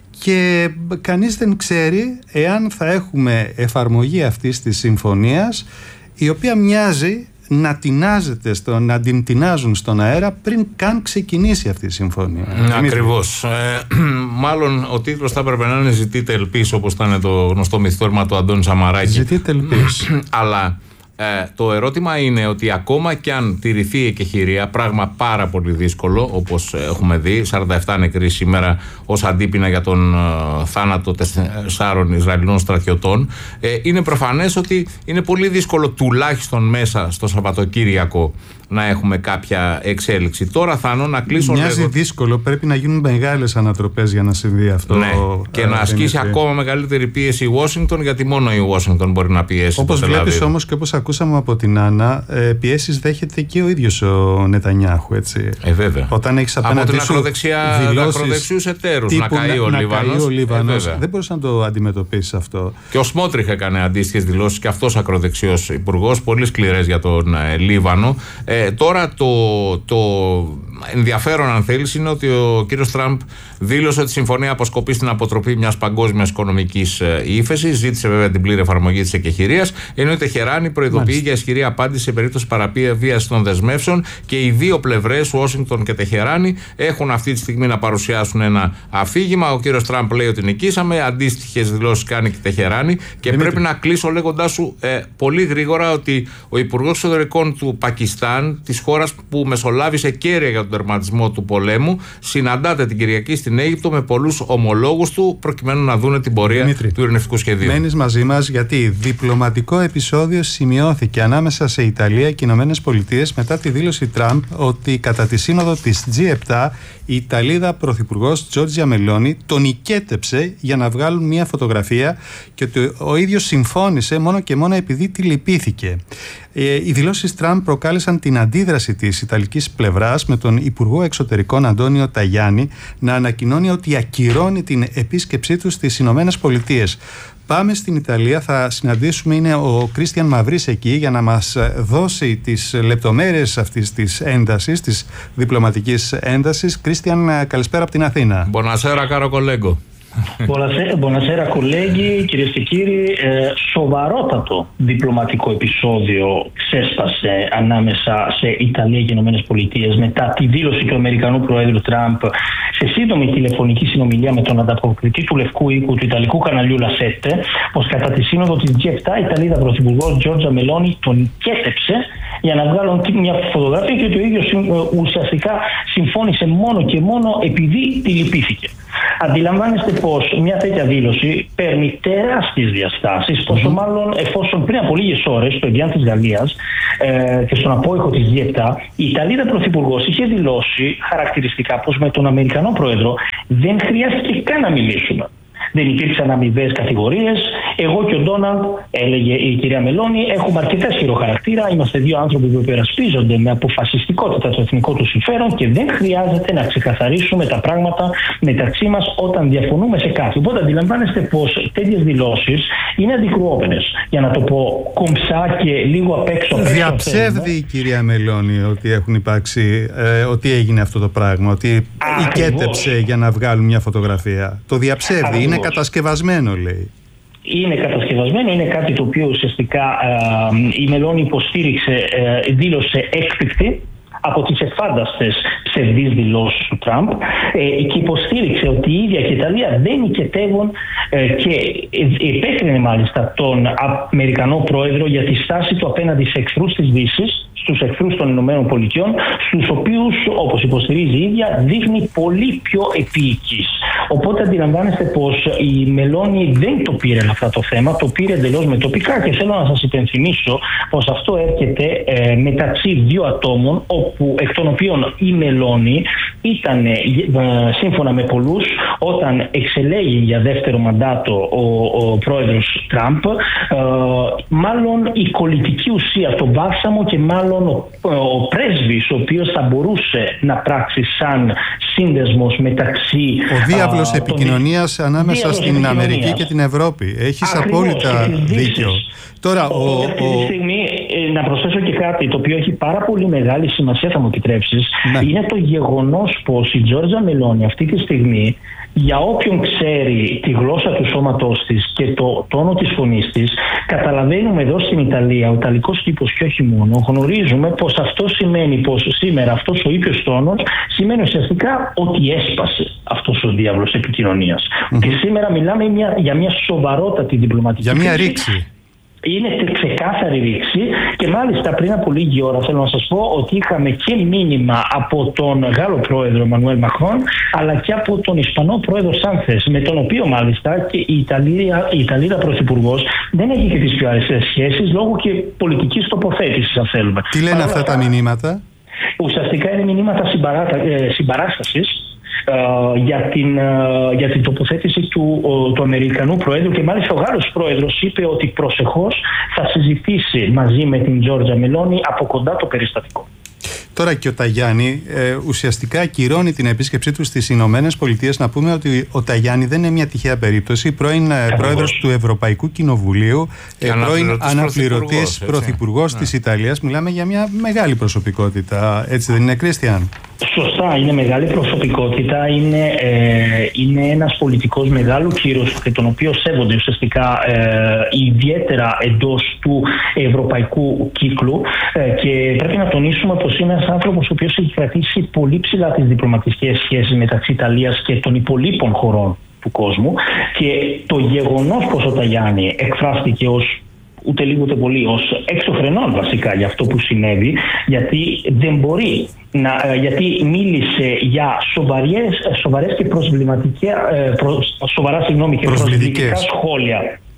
και κανείς δεν ξέρει εάν θα έχουμε εφαρμογή αυτής της συμφωνίας, η οποία μοιάζει να τεινάζεται στο, να την τεινάζουν στον αέρα πριν καν ξεκινήσει αυτή η συμφωνία. Ακριβώς. Ε, μάλλον ο τίτλος θα έπρεπε να είναι «Ζητείτε ελπίς», όπως ήταν το γνωστό μυθιστόρημα του Αντώνη Σαμαράκη. Ζητείτε ελπίς. Αλλά ε, το ερώτημα είναι ότι ακόμα κι αν τηρηθεί η εκεχηρία, πράγμα πάρα πολύ δύσκολο, όπως έχουμε δει, σαράντα επτά νεκροί σήμερα ως αντίπεινα για τον ε, θάνατο τεσσάρων Ισραηλινών στρατιωτών, ε, είναι προφανές ότι είναι πολύ δύσκολο τουλάχιστον μέσα στο Σαββατοκύριακο να έχουμε κάποια εξέλιξη. Τώρα Θάνο να κλείσω. Μοιάζει λέγω... δύσκολο, πρέπει να γίνουν μεγάλες ανατροπές για να συμβεί αυτό. Ναι, και ε, να ασκήσει ακόμα μεγαλύτερη πίεση η Ουάσιγκτον, γιατί μόνο η Ουάσιγκτον μπορεί να πιέσει. Όπως βλέπεις όμως και όπως ακούσαμε από την Άννα, ε, πιέσεις δέχεται και ο ίδιος ο Νετανιάχου, έτσι. Ε, βέβαια. Όταν έχεις απέναντι από την ακροδεξιά, ακροδεξιούς εταίρους να καεί ο Λίβανος. Ε, δεν μπορείς να το αντιμετωπίσεις αυτό. Και ο Σμότριχ έκανε αντίστοιχες δηλώσεις και αυτός ακροδεξιός υπουργός, πολύ σκληρές για τον ε, Λίβανο. Ε, τώρα το, το ενδιαφέρον, αν θέλεις, είναι ότι ο κύριος Τραμπ δήλωσε ότι η συμφωνία αποσκοπεί στην αποτροπή μιας παγκόσμιας οικονομικής ύφεσης. Ζήτησε βέβαια την πλήρη εφαρμογή της εκεχηρίας, ενώ η Τεχεράνη προειδοποιεί Μάλιστα. για ισχυρή απάντηση σε περίπτωση παραβίασης των δεσμεύσεων και οι δύο πλευρές, Ουάσιγκτον και Τεχεράνη, έχουν αυτή τη στιγμή να παρουσιάσουν ένα αφήγημα. Ο κύριος Τραμπ λέει ότι νικήσαμε, αντίστοιχες δηλώσεις κάνει και η Τεχεράνη. Και Δημήτρη. πρέπει να κλείσω λέγοντάς σου ε, πολύ γρήγορα ότι ο Υπουργός Εξωτερικών του Πακιστάν, της χώρας που μεσολάβησε κέρια για τον τερματισμό του πολέμου, συναντάται την Κυριακή στην Αίγυπτο με πολλούς ομολόγους του, προκειμένου να δούνε την πορεία Δημήτρη, του ειρηνευτικού σχεδίου. Μένεις μαζί μας, γιατί διπλωματικό επεισόδιο σημειώθηκε ανάμεσα σε Ιταλία και Ηνωμένες Πολιτείες μετά τη δήλωση Τραμπ ότι κατά τη σύνοδο της τζι επτά η Ιταλίδα πρωθυπουργός Τζόρτζια Μελόνι τον οικέτεψε για να βγάλουν μια φωτογραφία και ότι ο ίδιος συμφώνησε μόνο και μόνο επειδή τη λυπήθηκε. Οι δηλώσεις Τραμπ προκάλεσαν την αντίδραση της ιταλικής πλευράς, με τον Υπουργό Εξωτερικών Αντώνιο Ταγιάννη να ανακοινώνει ότι ακυρώνει την επίσκεψή του στις Ηνωμένες Πολιτείες. Πάμε στην Ιταλία, θα συναντήσουμε, είναι ο Κρίστιαν Μαυρής εκεί για να μας δώσει τις λεπτομέρειες αυτής της έντασης, της διπλωματικής έντασης. Κρίστιαν, καλησπέρα από την Αθήνα. Buonasera caro collega. Buonasera colleghi, κυρίες και κύριοι. Ε, σοβαρότατο διπλωματικό επεισόδιο ξέσπασε ανάμεσα σε Ιταλία και Ηνωμένες Πολιτείες μετά τη δήλωση του Αμερικανού Προέδρου Τραμπ σε σύντομη τηλεφωνική συνομιλία με τον ανταποκριτή του Λευκού Οίκου του Ιταλικού καναλιού La Sette, πως κατά τη σύνοδο της τζι επτά η Ιταλίδα Πρωθυπουργός Τζόρτζα Μελόνι τον κέτεψε για να βγάλουν μια φωτογραφία και το ίδιο ουσιαστικά συμφώνησε μόνο και μόνο επειδή τη λυπήθηκε. Αντιλαμβάνεστε πως μια τέτοια δήλωση παίρνει τεράστιες διαστάσεις, πόσο μάλλον εφόσον πριν από λίγες ώρες στο Εδιάν της Γαλλίας ε, και στον απόϊχο της τζι επτά η Ιταλίδα Πρωθυπουργός είχε δηλώσει χαρακτηριστικά πως με τον Αμερικανό Πρόεδρο δεν χρειάστηκε καν να μιλήσουμε. Δεν υπήρξαν αμοιβαίες κατηγορίες. Εγώ και ο Ντόναλντ, έλεγε η κυρία Μελόνι, έχουμε αρκετά ισχυρό χαρακτήρα. Είμαστε δύο άνθρωποι που υπερασπίζονται με αποφασιστικότητα το εθνικό του συμφέρον και δεν χρειάζεται να ξεκαθαρίσουμε τα πράγματα μεταξύ μας όταν διαφωνούμε σε κάτι. Οπότε αντιλαμβάνεστε πως τέτοιες δηλώσεις είναι αντικρουόμενες. Για να το πω κομψά και λίγο απ' έξω. Διαψεύδει η κυρία Μελόνι ότι έχουν υπάρξει, ε, ότι έγινε αυτό το πράγμα, ότι οικέτεψε για να βγάλουν μια φωτογραφία. Το διαψεύδει. Ακριβώς. Είναι κατασκευασμένο, λέει. Είναι κατασκευασμένο, είναι κάτι το οποίο ουσιαστικά ε, η Μελόνι υποστήριξε, ε, δήλωσε έκπληκτη από τις εφάνταστες ψευδείς δηλώσεις του Τραμπ ε, και υποστήριξε ότι η ίδια και η Ιταλία δεν οικετεύουν ε, και επέκρινε μάλιστα τον Αμερικανό Πρόεδρο για τη στάση του απέναντι σε εχθρούς της Δύσης, στους εχθρούς των Ηνωμένων Πολιτειών, στους οποίους, όπως υποστηρίζει η ίδια, δείχνει πολύ πιο επίοικης. Οπότε αντιλαμβάνεστε πως η Μελόνι δεν το πήρε αυτό το θέμα, το πήρε εντελώς με τοπικά και θέλω να σας υπενθυμίσω πως αυτό έρχεται ε, μεταξύ δύο ατόμων, όπου, εκ των οποίων η Μελόνι ήταν, ε, σύμφωνα με πολλούς, όταν εξελέγει για δεύτερο μαντάτο ο, ο πρόεδρος Τραμπ, ε, μάλλον η κολλητική ουσία, το μπάλσαμο και μάλλον ο, ο πρέσβης ο οποίος θα μπορούσε να πράξει σαν σύνδεσμος μεταξύ... Ο διάβλος α, επικοινωνίας τον... ανάμεσα διάβλος στην επικοινωνίας. Αμερική και την Ευρώπη. Έχεις ακριβώς, απόλυτα δίκιο. Τώρα, ο, ο, αυτή τη στιγμή, να προσθέσω και κάτι το οποίο έχει πάρα πολύ μεγάλη σημασία, θα μου επιτρέψεις, ναι. Είναι το γεγονός πως η Τζόρτζα Μελόνι αυτή τη στιγμή, για όποιον ξέρει τη γλώσσα του σώματός της και το τόνο της φωνής της, καταλαβαίνουμε εδώ στην Ιταλία, ο ιταλικός τύπος και όχι μόνο, γνωρίζουμε πως αυτό σημαίνει πως σήμερα αυτός ο ήπιος τόνος σημαίνει ουσιαστικά ότι έσπασε αυτός ο διάβλος επικοινωνίας. Mm-hmm. Και σήμερα μιλάμε μια, για μια σοβαρότατη διπλωματική για μια ρήξη. Είναι ξεκάθαρη ρήξη και μάλιστα πριν από λίγη ώρα θέλω να σας πω ότι είχαμε και μήνυμα από τον Γάλλο πρόεδρο Εμμανουέλ Μακρόν αλλά και από τον Ισπανό πρόεδρο Σάνθες, με τον οποίο μάλιστα και η Ιταλία, η Ιταλίδα πρωθυπουργός δεν έχει και τις πιο αρεστές σχέσεις λόγω και πολιτικής τοποθέτησης, αν θέλουμε. Τι λένε αυτά τα μηνύματα? Ουσιαστικά είναι μηνύματα συμπαράτα, ε, συμπαράστασης Uh, για, την, uh, για την τοποθέτηση του, uh, του Αμερικανού Προέδρου και μάλιστα ο Γάλλος Πρόεδρος είπε ότι προσεχώς θα συζητήσει μαζί με την Τζόρτζα Μελόνι από κοντά το περιστατικό. Τώρα και ο Ταγιάννη ε, ουσιαστικά ακυρώνει την επίσκεψή του στις Ηνωμένες Πολιτείες. Να πούμε ότι ο Ταγιάννη δεν είναι μια τυχαία περίπτωση. Πρώην ε, πρόεδρος του Ευρωπαϊκού Κοινοβουλίου, ε, πρώην αναπληρωτής πρωθυπουργός ναι. της Ιταλίας. Μιλάμε για μια μεγάλη προσωπικότητα. Έτσι δεν είναι, Κρίστιαν? Σωστά, είναι μεγάλη προσωπικότητα. Είναι, ε, είναι ένας πολιτικός μεγάλου κύρους και τον οποίο σέβονται ουσιαστικά ε, ιδιαίτερα εντός του ευρωπαϊκού κύκλου ε, και πρέπει να τονίσουμε πως είναι ένας άνθρωπος ο οποίος έχει κρατήσει πολύ ψηλά τις διπλωματικές σχέσεις μεταξύ Ιταλίας και των υπολείπων χωρών του κόσμου και το γεγονός πως ο Ταγιάννη εκφράστηκε ως ούτε λίγο ούτε πολύ ως εξωφρενών βασικά για αυτό που συνέβη, γιατί δεν μπορεί να, γιατί μίλησε για σοβαρές, σοβαρές και προσβληματικές, προ, σοβαρά συγγνώμη και προσβλητικά σχόλια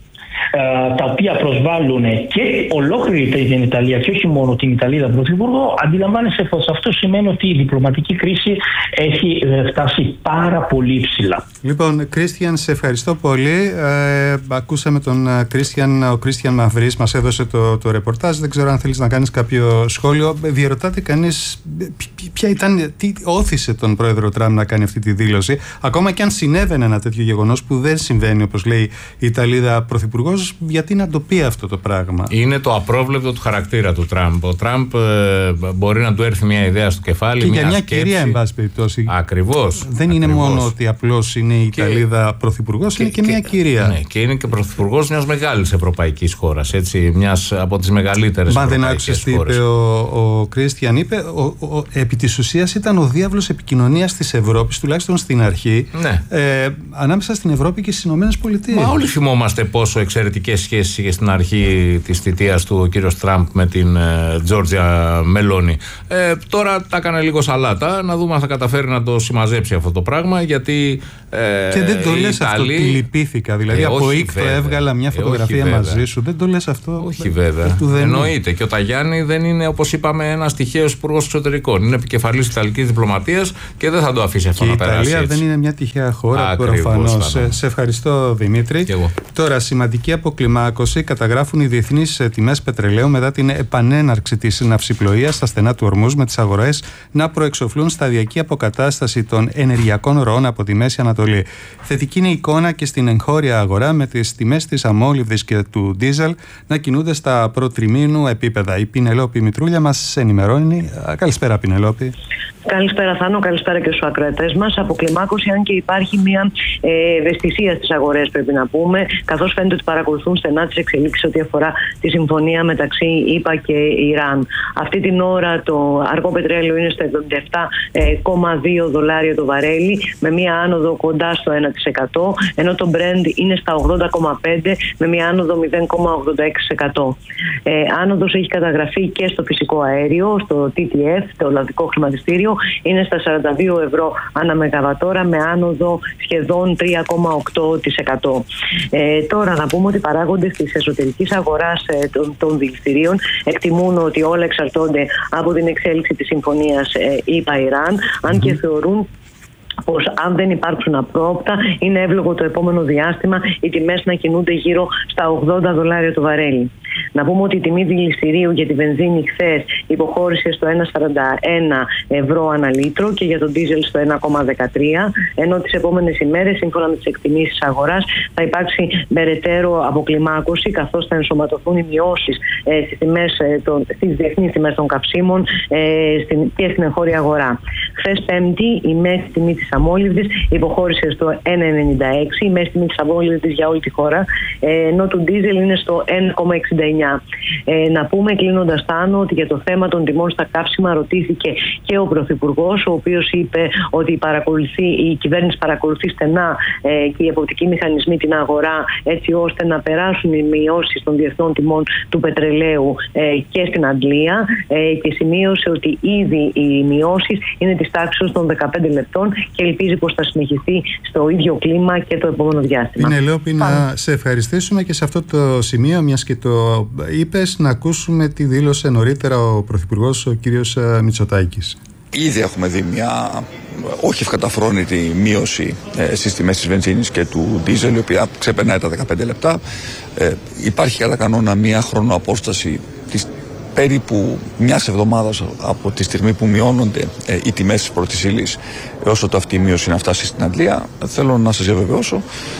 τα οποία προσβάλλουν και ολόκληρη την Ιταλία και όχι μόνο την Ιταλίδα πρωθυπουργό, αντιλαμβάνεσαι πως αυτό σημαίνει ότι η διπλωματική κρίση έχει φτάσει πάρα πολύ ψηλά. Λοιπόν, Κρίστιαν, σε ευχαριστώ πολύ. Ε, ακούσαμε τον Κρίστιαν, ο Κρίστιαν Μαυρής μας έδωσε το, το ρεπορτάζ. Δεν ξέρω αν θέλεις να κάνεις κάποιο σχόλιο. Διερωτάται κανείς ποια ήταν, τι όθησε τον πρόεδρο Τραμπ να κάνει αυτή τη δήλωση, ακόμα και αν συνέβαινε ένα τέτοιο γεγονός που δεν συμβαίνει, όπως λέει η Ιταλίδα πρωθυπουργός, γιατί να το πει αυτό το πράγμα? Είναι το απρόβλεπτο του χαρακτήρα του Τραμπ. Ο Τραμπ ε, μπορεί να του έρθει μια ιδέα στο κεφάλι. Και μια για μια σκέψη. Κυρία, εν πάση περιπτώσει. Ακριβώς. Δεν ακριβώς. είναι μόνο ότι απλώς είναι η Ιταλίδα και, πρωθυπουργός, και, είναι και, και μια κυρία. Ναι, και είναι και πρωθυπουργός μιας μεγάλης ευρωπαϊκής χώρας. Έτσι, μιας από τις μεγαλύτερες Μα ευρωπαϊκές δεν άκουσες τι χώρες. είπε ο, ο Κρίστιαν? Είπε, ο, ο, επί της ουσίας ήταν ο διάβλος επικοινωνίας της Ευρώπης, τουλάχιστον στην αρχή, ναι. ε, ανάμεσα στην Ευρώπη και στις Ηνωμένες Πολιτείες. Μα όλοι θυμόμαστε πόσο εξαιρετικές σχέσεις είχε στην αρχή της θητείας του ο κύριος Τραμπ με την Τζόρτζια Μελόνι. Ε, τώρα τα έκανε λίγο σαλάτα. Να δούμε αν θα καταφέρει να το συμμαζέψει αυτό το πράγμα, γιατί. Ε, και δεν το λες Ιταλοί... αυτό, τη λυπήθηκα. Δηλαδή, ε, από οίκτο έβγαλα μια φωτογραφία ε, μαζί σου. Δεν το λες αυτό. Όχι, βέβαια. Εννοείται. Και ο Ταγιάννη δεν είναι, όπως είπαμε, ένας τυχαίος υπουργός εξωτερικών. Είναι επικεφαλής Ιταλικής διπλωματίας και δεν θα το αφήσει αυτό και να περάσει. Η Ιταλία έτσι. Δεν είναι μια τυχαία χώρα, προφανώς. Σε, σε ευχαριστώ, Δημήτρη. Τώρα, σημαντική αποκλιμάκωση καταγράφουν οι διεθνείς τιμές πετρελαίου μετά την επανέναρξη της ναυσιπλοείας στα στενά του Ορμούζ, με τις αγορές να προεξοφλούν σταδιακή αποκατάσταση των ενεργειακών ροών από τη Μέση Ανατολή. Θετική είναι η εικόνα και στην εγχώρια αγορά, με τις τιμές της αμόλυβδης και του ντίζελ να κινούνται στα προτριμήνου επίπεδα. Η Πινελόπη Μητρούλια μας ενημερώνει. Καλησπέρα, Πινελόπη. Καλησπέρα, Θάνο. Καλησπέρα και στους ακροατές μας. Αποκλιμάκωση, αν και υπάρχει μια ε, ευαισθησία στις αγορές, πρέπει να πούμε, καθώς φαίνεται ότι παρακολουθούν στενά τις εξελίξεις ό,τι αφορά τη συμφωνία μεταξύ ΗΠΑ και Ιράν. Αυτή την ώρα το αργό πετρέλαιο είναι στο εβδομήντα επτά κόμμα δύο δολάρια το βαρέλι, με μια άνοδο κοντά στο ένα τοις εκατό, ενώ το Brent είναι στα ογδόντα κόμμα πέντε με μια άνοδο μηδέν κόμμα ογδόντα έξι τοις εκατό. Ε, άνοδος έχει καταγραφεί και στο φυσικό αέριο, στο τι τι εφ, το Ολλανδικό Χρηματιστήριο, είναι στα σαράντα δύο ευρώ ανά μεγαβατόρα, με άνοδο σχεδόν τρία κόμμα οκτώ τοις εκατό. Ε, τώρα να πούμε ότι οι παράγοντες της εσωτερικής αγοράς ε, των, των δηληστηρίων εκτιμούν ότι όλα εξαρτώνται από την εξέλιξη της συμφωνίας ε, ΗΠΑ-Ιράν, αν και θεωρούν πως αν δεν υπάρξουν απρόοπτα, είναι εύλογο το επόμενο διάστημα οι τιμές να κινούνται γύρω στα ογδόντα δολάρια το βαρέλι. Να πούμε ότι η τιμή δηληστηρίου για τη βενζίνη χθες υποχώρησε στο ένα κόμμα σαράντα ένα ευρώ ανά λίτρο και για τον ντίζελ στο ένα κόμμα δεκατρία, ενώ τις επόμενες ημέρες, σύμφωνα με τις εκτιμήσεις αγοράς, θα υπάρξει περαιτέρω αποκλιμάκωση, καθώς θα ενσωματωθούν οι μειώσεις ε, στις, τιμές, ε, των, στις διεθνείς τιμές των καυσίμων ε, στην, και στην εγχώρια αγορά. Χθες Πέμπτη, η μέση τιμή της αμόλυβδης υποχώρησε στο ένα κόμμα ενενήντα έξι, η μέση τιμή της αμόλυβδης για όλη τη χώρα, ε, ενώ του ντίζελ είναι στο ένα κόμμα εξήντα εννιά. Ε, να πούμε, κλείνοντας, Θάνο, ότι για το θέμα των τιμών στα καύσιμα ρωτήθηκε και ο Πρωθυπουργός, ο οποίος είπε ότι η, παρακολουθεί, η κυβέρνηση παρακολουθεί στενά ε, και οι εποπτικοί μηχανισμοί την αγορά, έτσι ώστε να περάσουν οι μειώσεις των διεθνών τιμών του πετρελαίου ε, και στην Αγγλία, ε, και σημείωσε ότι ήδη οι μειώσεις είναι της τάξης των δεκαπέντε λεπτών και ελπίζει πως θα συνεχιστεί στο ίδιο κλίμα και το επόμενο διάστημα. Είναι, Λεόπη, να σε ευχαριστήσουμε και σε αυτό το σημείο, μιας και το είπες, να ακούσουμε τι δήλωσε νωρίτερα ο Πρωθυπουργός, ο κύριος Μητσοτάκης. Ήδη έχουμε δει μια όχι ευκαταφρόνητη μείωση ε, στις τιμές της βενζίνης και του ντίζελ, η οποία ξεπερνάει τα δεκαπέντε λεπτά. Ε, υπάρχει κατά κανόνα μια χρονοαπόσταση της περίπου μιας εβδομάδας από τη στιγμή που μειώνονται ε, οι τιμές της πρώτης ύλης έως ότου αυτή η μείωση να φτάσει στην Αγγλία. Θέλω να σας διαβεβαιώσω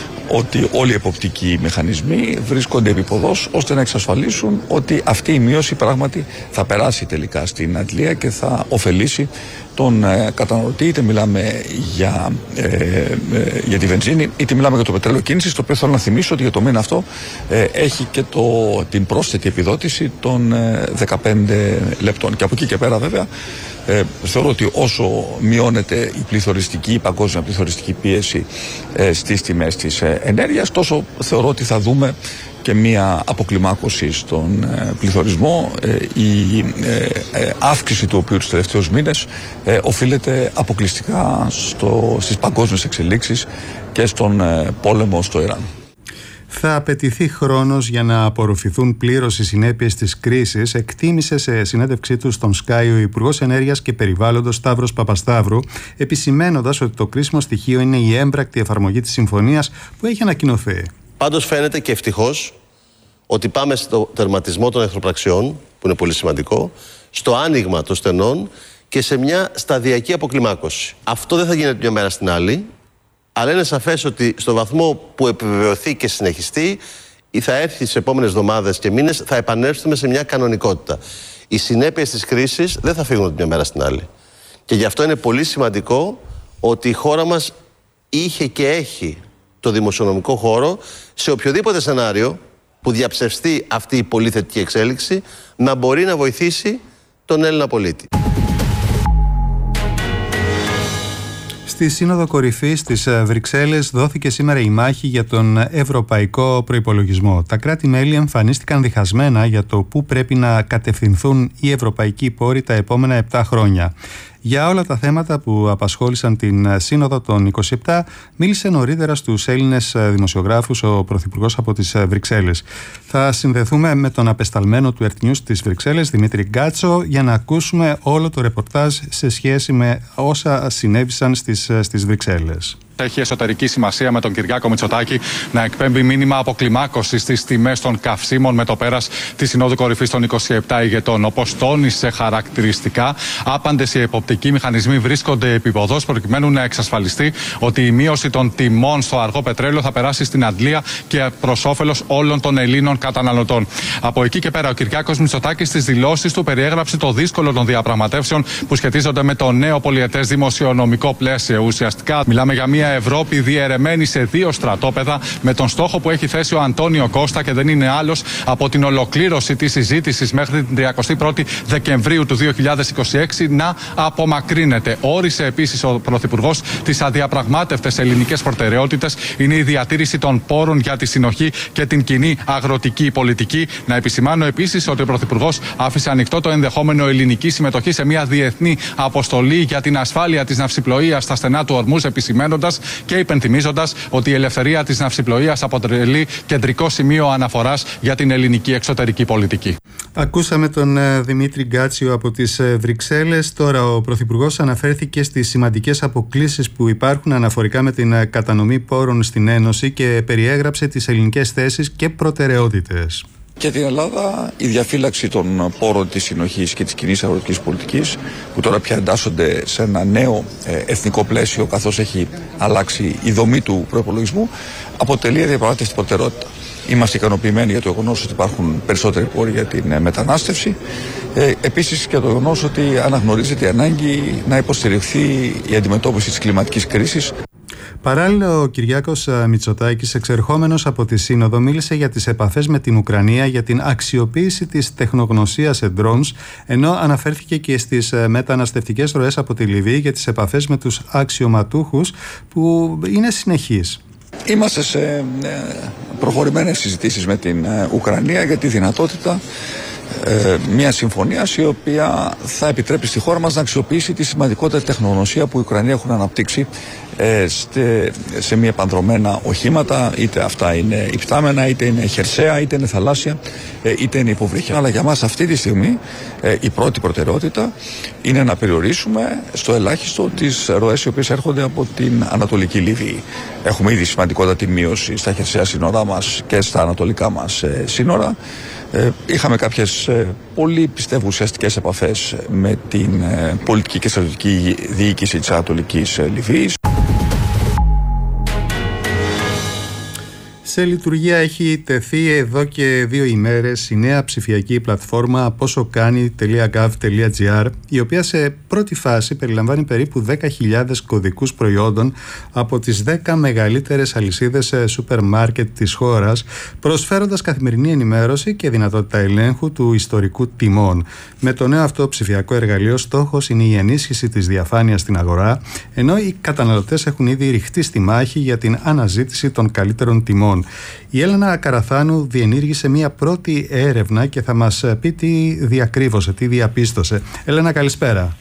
ότι όλοι οι εποπτικοί μηχανισμοί βρίσκονται επίποδος ώστε να εξασφαλίσουν ότι αυτή η μείωση πράγματι θα περάσει τελικά στην Αγγλία και θα ωφελήσει τον ε, καταναλωτή, είτε μιλάμε για, ε, ε, για τη βενζίνη, είτε μιλάμε για το πετρέλαιο κίνησης, το οποίο θέλω να θυμίσω ότι για το μήνα αυτό ε, έχει και το, την πρόσθετη επιδότηση των ε, δεκαπέντε λεπτών. Και από εκεί και πέρα, βέβαια, ε, θεωρώ ότι όσο μειώνεται η πληθωριστική, η παγκόσμια πληθωριστική πίεση ε, στις τιμές της ε, ενέργειας, τόσο θεωρώ ότι θα δούμε και μία αποκλιμάκωση στον ε, πληθωρισμό, ε, η ε, ε, αύξηση του οποίου τους τελευταίους μήνες ε, οφείλεται αποκλειστικά στο, στις παγκόσμιες εξελίξεις και στον ε, πόλεμο στο Ιράν. Θα απαιτηθεί χρόνος για να απορροφηθούν πλήρως οι συνέπειες της κρίσης, εκτίμησε σε συνέντευξή του στον Sky ο Υπουργός Ενέργειας και Περιβάλλοντος Σταύρος Παπασταύρου, επισημαίνοντας ότι το κρίσιμο στοιχείο είναι η έμπρακτη εφαρμογή της συμφωνίας που έχει ανακοινωθεί. Πάντως φαίνεται και ευτυχώς ότι πάμε στο τερματισμό των εχθροπραξιών, που είναι πολύ σημαντικό, στο άνοιγμα των στενών και σε μια σταδιακή αποκλιμάκωση. Αυτό δεν θα γίνεται μια μέρα στην άλλη, αλλά είναι σαφές ότι στο βαθμό που επιβεβαιωθεί και συνεχιστεί, ή θα έρθει στις επόμενες εβδομάδες και μήνες, θα επανέλθουμε σε μια κανονικότητα. Οι συνέπειες της κρίσης δεν θα φύγουν από μια μέρα στην άλλη. Και γι' αυτό είναι πολύ σημαντικό ότι η χώρα μας είχε και έχει το δημοσιονομικό χώρο σε οποιοδήποτε σενάριο που διαψευστεί αυτή η πολύ θετική εξέλιξη να μπορεί να βοηθήσει τον Έλληνα πολίτη. Στη Σύνοδο Κορυφής στις Βρυξέλλες δόθηκε σήμερα η μάχη για τον ευρωπαϊκό προϋπολογισμό. Τα κράτη-μέλη εμφανίστηκαν διχασμένα για το πού πρέπει να κατευθυνθούν οι ευρωπαϊκοί πόροι τα επόμενα επτά χρόνια. Για όλα τα θέματα που απασχόλησαν την Σύνοδο των είκοσι επτά, μίλησε νωρίτερα στους Έλληνες δημοσιογράφους ο Πρωθυπουργός από τις Βρυξέλλες. Θα συνδεθούμε με τον απεσταλμένο του Earth News στις Βρυξέλλες, Δημήτρη Γκάτσο, για να ακούσουμε όλο το ρεπορτάζ σε σχέση με όσα συνέβησαν στις, στις Βρυξέλλες. Έχει εσωτερική σημασία με τον Κυριάκο Μητσοτάκη να εκπέμπει μήνυμα αποκλιμάκωσης στις τιμές των καυσίμων με το πέρας της Συνόδου Κορυφής των είκοσι επτά ηγετών. Όπως τόνισε χαρακτηριστικά, άπαντες οι εποπτικοί μηχανισμοί βρίσκονται επίποδος προκειμένου να εξασφαλιστεί ότι η μείωση των τιμών στο αργό πετρέλαιο θα περάσει στην αντλία και προς όφελος όλων των Ελλήνων καταναλωτών. Από εκεί και πέρα, ο Κυριάκος Μητσοτάκης στις δηλώσεις του περιέγραψε το δύσκολο των διαπραγματεύσεων που σχετίζονται με το νέο πολυετές δημοσιονομικό πλαίσιο. Ουσιαστικά, μιλάμε για μια Ευρώπη διαιρεμένη σε δύο στρατόπεδα με τον στόχο που έχει θέσει ο Αντώνιο Κώστα και δεν είναι άλλος από την ολοκλήρωση της συζήτησης μέχρι την τριαντά πρώτη Δεκεμβρίου του δύο χιλιάδες είκοσι έξι να απομακρύνεται. Όρισε επίσης ο Πρωθυπουργός τις αδιαπραγμάτευτες ελληνικές προτεραιότητες. Είναι η διατήρηση των πόρων για τη συνοχή και την κοινή αγροτική πολιτική. Να επισημάνω επίσης ότι ο Πρωθυπουργός άφησε ανοιχτό το ενδεχόμενο ελληνική συμμετοχή σε μια διεθνή αποστολή για την ασφάλεια της ναυσιπλοείας στα στενά του Ορμούζ, επισημαίνοντας και υπενθυμίζοντας ότι η ελευθερία της ναυσιπλοείας αποτελεί κεντρικό σημείο αναφοράς για την ελληνική εξωτερική πολιτική. Ακούσαμε τον Δημήτρη Γκάτσιο από τις Βρυξέλλες. Τώρα ο Πρωθυπουργός αναφέρθηκε στις σημαντικές αποκλίσεις που υπάρχουν αναφορικά με την κατανομή πόρων στην Ένωση και περιέγραψε τις ελληνικές θέσεις και προτεραιότητες. Για την Ελλάδα, η διαφύλαξη των πόρων της συνοχής και της κοινής αγροτικής πολιτικής, που τώρα πια εντάσσονται σε ένα νέο εθνικό πλαίσιο, καθώς έχει αλλάξει η δομή του προϋπολογισμού, αποτελεί αδιαπραγμάτευτη προτεραιότητα. Είμαστε ικανοποιημένοι για το γεγονός ότι υπάρχουν περισσότεροι πόροι για την μετανάστευση. Ε, επίσης και το γεγονός ότι αναγνωρίζεται η ανάγκη να υποστηριχθεί η αντιμετώπιση της κλιματικής κρίσης. Παράλληλα, ο Κυριάκος Μητσοτάκης, εξερχόμενος από τη Σύνοδο, μίλησε για τις επαφές με την Ουκρανία, για την αξιοποίηση της τεχνογνωσίας σε drones, ενώ αναφέρθηκε και στις μεταναστευτικές ροές από τη Λιβύη για τις επαφές με τους αξιωματούχους που είναι συνεχείς. Είμαστε σε προχωρημένες συζητήσεις με την Ουκρανία για τη δυνατότητα ε, μια συμφωνία η οποία θα επιτρέπει στη χώρα μας να αξιοποιήσει τη σημαντικότερη τεχνογνωσία που η Ουκρανία έχουν αναπτύξει ε, στε, σε μη επανδρομένα οχήματα, είτε αυτά είναι υπτάμενα, είτε είναι χερσαία, είτε είναι θαλάσσια, ε, είτε είναι υποβρύχια. Αλλά για μας αυτή τη στιγμή ε, η πρώτη προτεραιότητα είναι να περιορίσουμε στο ελάχιστο τις ροές οι οποίες έρχονται από την Ανατολική Λιβύη. Έχουμε ήδη σημαντικότατη μείωση στα χερσαία σύνορά μας και στα ανατολικά μας ε, σύνορα. Ε, είχαμε κάποιες ε, πολύ πιστεύω ουσιαστικές επαφές με την ε, πολιτική και στρατιωτική διοίκηση της Ανατολικής ε, Λιβύης. Σε λειτουργία έχει τεθεί εδώ και δύο ημέρες η νέα ψηφιακή πλατφόρμα πόσοκάνει τελεία γκοβ τελεία τζι άρ, η οποία σε πρώτη φάση περιλαμβάνει περίπου δέκα χιλιάδες κωδικούς προϊόντων από τις δέκα μεγαλύτερες αλυσίδες σούπερ μάρκετ της χώρας, προσφέροντας καθημερινή ενημέρωση και δυνατότητα ελέγχου του ιστορικού τιμών. Με το νέο αυτό ψηφιακό εργαλείο, στόχος είναι η ενίσχυση της διαφάνειας στην αγορά, ενώ οι καταναλωτές έχουν ήδη ρηχτεί στη μάχη για την αναζήτηση των καλύτερων τιμών. Η Έλενα Καραθάνου διενήργησε μια πρώτη έρευνα και θα μας πει τι διακρύβωσε, τι διαπίστωσε. Έλενα, καλησπέρα.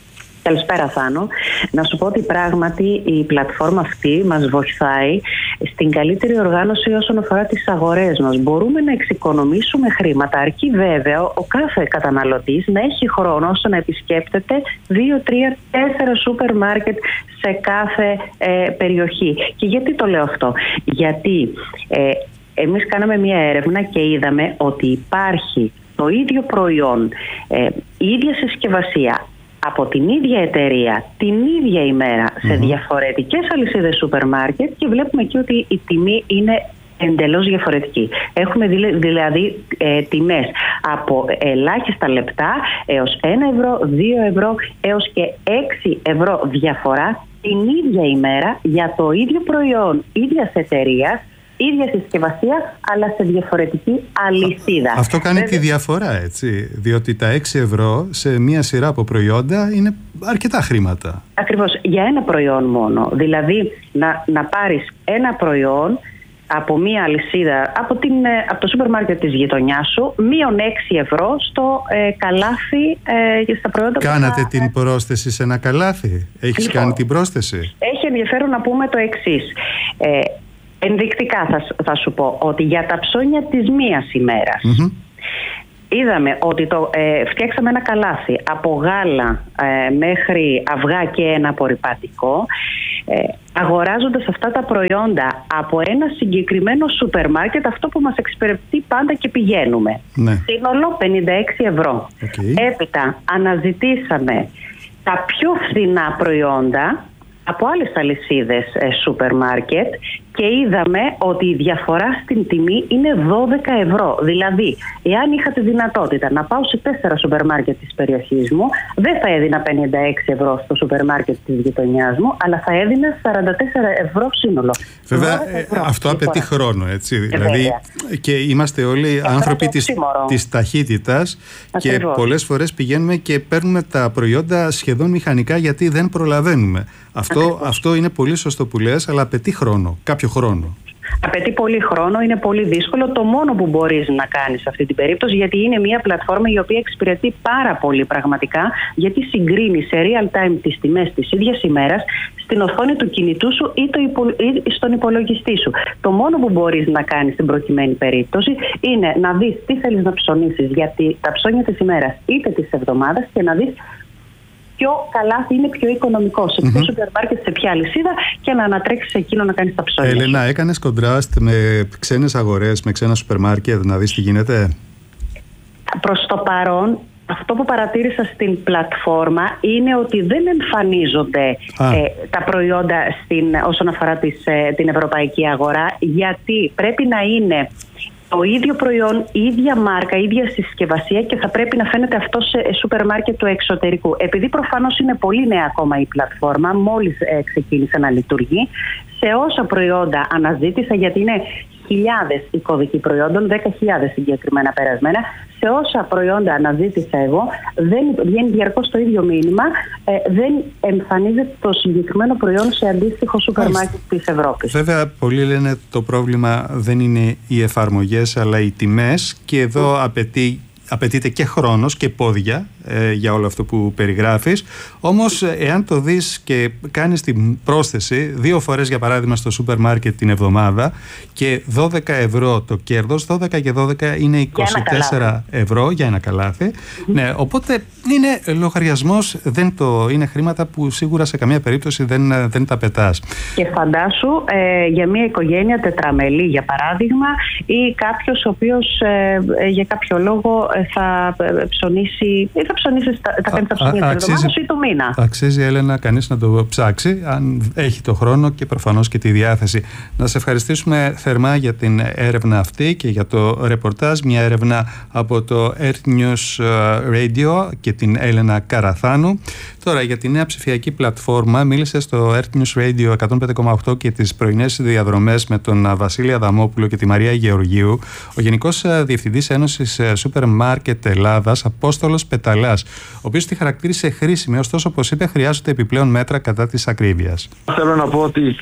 Καλησπέρα, Θάνο. Να σου πω ότι πράγματι η πλατφόρμα αυτή μας βοηθάει στην καλύτερη οργάνωση όσον αφορά τις αγορές μας. Μπορούμε να εξοικονομήσουμε χρήματα, αρκεί βέβαια ο κάθε καταναλωτής να έχει χρόνο ώστε να επισκέπτεται δύο, τρία, τέσσερα σούπερ μάρκετ σε κάθε ε, περιοχή. Και γιατί το λέω αυτό? Γιατί ε, εμείς κάναμε μια έρευνα και είδαμε ότι υπάρχει το ίδιο προϊόν, ε, η ίδια συσκευασία, από την ίδια εταιρεία, την ίδια ημέρα, σε mm-hmm. διαφορετικές αλυσίδες σούπερ μάρκετ, και βλέπουμε εκεί ότι η τιμή είναι εντελώς διαφορετική. Έχουμε δηλαδή ε, τιμές από ελάχιστα λεπτά έως ένα ευρώ, δύο ευρώ έως και έξι ευρώ διαφορά την ίδια ημέρα για το ίδιο προϊόν ίδιας εταιρείας, ίδια συσκευασία, αλλά σε διαφορετική αλυσίδα. Αυτό κάνει Βέβαια... τη διαφορά, έτσι, διότι τα έξι ευρώ σε μία σειρά από προϊόντα είναι αρκετά χρήματα. Ακριβώς, για ένα προϊόν μόνο. Δηλαδή να, να πάρεις ένα προϊόν από μία αλυσίδα, από, την, από το σούπερ μάρκετ της γειτονιάς σου, μείον έξι ευρώ στο ε, καλάθι ε, στα προϊόντα. Κάνατε θα... την πρόσθεση σε ένα καλάθι? Έχεις λοιπόν, κάνει την πρόσθεση? Έχει ενδιαφέρον να πούμε το εξής. Ε, Ενδεικτικά θα, θα σου πω ότι για τα ψώνια της μίας ημέρας mm-hmm. είδαμε ότι το, ε, φτιάξαμε ένα καλάθι από γάλα ε, μέχρι αυγά και ένα απορρυπαντικό, ε, αγοράζοντας αυτά τα προϊόντα από ένα συγκεκριμένο σούπερ μάρκετ, αυτό που μας εξυπηρετεί πάντα και πηγαίνουμε. Ναι. Σύνολο πενήντα έξι ευρώ. Okay. Έπειτα αναζητήσαμε τα πιο φθηνά προϊόντα από άλλες αλυσίδες ε, σούπερ μάρκετ και είδαμε ότι η διαφορά στην τιμή είναι δώδεκα ευρώ. Δηλαδή, εάν είχα τη δυνατότητα να πάω σε τέσσερα σούπερ μάρκετ της περιοχής μου, δεν θα έδινα πενήντα έξι ευρώ στο σούπερ μάρκετ της γειτονιάς μου, αλλά θα έδινα σαράντα τέσσερα ευρώ σύνολο. Βέβαια, ευρώ, αυτό απαιτεί χρόνο, έτσι. Ε, δηλαδή, βέβαια. Και είμαστε όλοι ε, άνθρωποι της, της ταχύτητας. Ακριβώς. Και πολλές φορές πηγαίνουμε και παίρνουμε τα προϊόντα σχεδόν μηχανικά, γιατί δεν προλαβαίνουμε. Αυτό, αυτό είναι πολύ σωστό που λες, αλλά απαιτεί χρόνο, κάποιο χρόνο. Απαιτεί πολύ χρόνο, είναι πολύ δύσκολο. Το μόνο που μπορείς να κάνεις σε αυτή την περίπτωση, γιατί είναι μια πλατφόρμα η οποία εξυπηρετεί πάρα πολύ πραγματικά, γιατί συγκρίνει σε real time τις τιμές της ίδιας ημέρας στην οθόνη του κινητού σου ή, το υπο... ή στον υπολογιστή σου. Το μόνο που μπορείς να κάνεις στην προκειμένη περίπτωση είναι να δεις τι θέλεις να ψωνίσεις για τα ψώνια της ημέρας είτε της εβδομάδας και να δεις ποιο καλάθι είναι πιο οικονομικό, σε ποιο σούπερ μάρκετ, σε ποια αλυσίδα, και να ανατρέξεις εκείνο να κάνεις τα ψώνια. Έλενα, έκανες κοντράστ με ξένες αγορές, με ξένα σούπερ μάρκετ, να δεις τι γίνεται? Προς το παρόν, αυτό που παρατήρησα στην πλατφόρμα είναι ότι δεν εμφανίζονται ε, τα προϊόντα στην, όσον αφορά τις, ε, την ευρωπαϊκή αγορά, γιατί πρέπει να είναι το ίδιο προϊόν, η ίδια μάρκα, η ίδια συσκευασία, και θα πρέπει να φαίνεται αυτό σε σούπερ μάρκετ του εξωτερικού. Επειδή προφανώς είναι πολύ νέα ακόμα η πλατφόρμα, μόλις ε, ξεκίνησε να λειτουργεί, σε όσα προϊόντα αναζήτησα, γιατί είναι χιλιάδες οι κωδικοί προϊόντων, δέκα χιλιάδες συγκεκριμένα περασμένα, σε όσα προϊόντα αναζήτησα εγώ, δεν βγαίνει διαρκώς το ίδιο μήνυμα, ε, δεν εμφανίζεται το συγκεκριμένο προϊόν σε αντίστοιχο σούπερ μάρκετ της Ευρώπης. Βέβαια, πολλοί λένε το πρόβλημα δεν είναι οι εφαρμογές, αλλά οι τιμές, και εδώ mm. απαιτεί απαιτείται και χρόνος και πόδια ε, για όλο αυτό που περιγράφεις. Όμως, εάν το δεις και κάνεις την πρόσθεση δύο φορές, για παράδειγμα, στο σούπερ μάρκετ την εβδομάδα, και δώδεκα ευρώ το κέρδος, δώδεκα και δώδεκα είναι είκοσι τέσσερα ευρώ για ένα καλάθι. Mm-hmm. Ναι, οπότε είναι λογαριασμός, δεν το, είναι χρήματα που σίγουρα σε καμία περίπτωση δεν, δεν τα πετάς. Και φαντάσου ε, για μια οικογένεια τετραμελή, για παράδειγμα, ή κάποιος ο οποίος ε, ε, για κάποιο λόγο θα ψωνίσει ή θα ψωνίσει τα, θα κάνει τα ψωνία της εβδομάδας ή του μήνα. Αξίζει, Έλενα, κανείς να το ψάξει, αν έχει το χρόνο και προφανώς και τη διάθεση. Να σε ευχαριστήσουμε θερμά για την έρευνα αυτή και για το ρεπορτάζ. Μια έρευνα από το Earth News Radio και την Έλενα Καραθάνου. Τώρα, για τη νέα ψηφιακή πλατφόρμα μίλησε στο Earth News Radio εκατόν πέντε κόμμα οκτώ και τις πρωινές διαδρομές με τον Βασίλη Αδαμόπουλο και τη Μαρία Γεωργίου ο Γενικός Διευθυντής Ένωσης Σούπερ Μάρκετ Ελλάδας, Απόστολος Πεταλάς, ο οποίος τη χαρακτήρισε χρήσιμη, ωστόσο, όπως είπε, χρειάζονται επιπλέον μέτρα κατά της ακρίβειας. Θέλω να πω ότι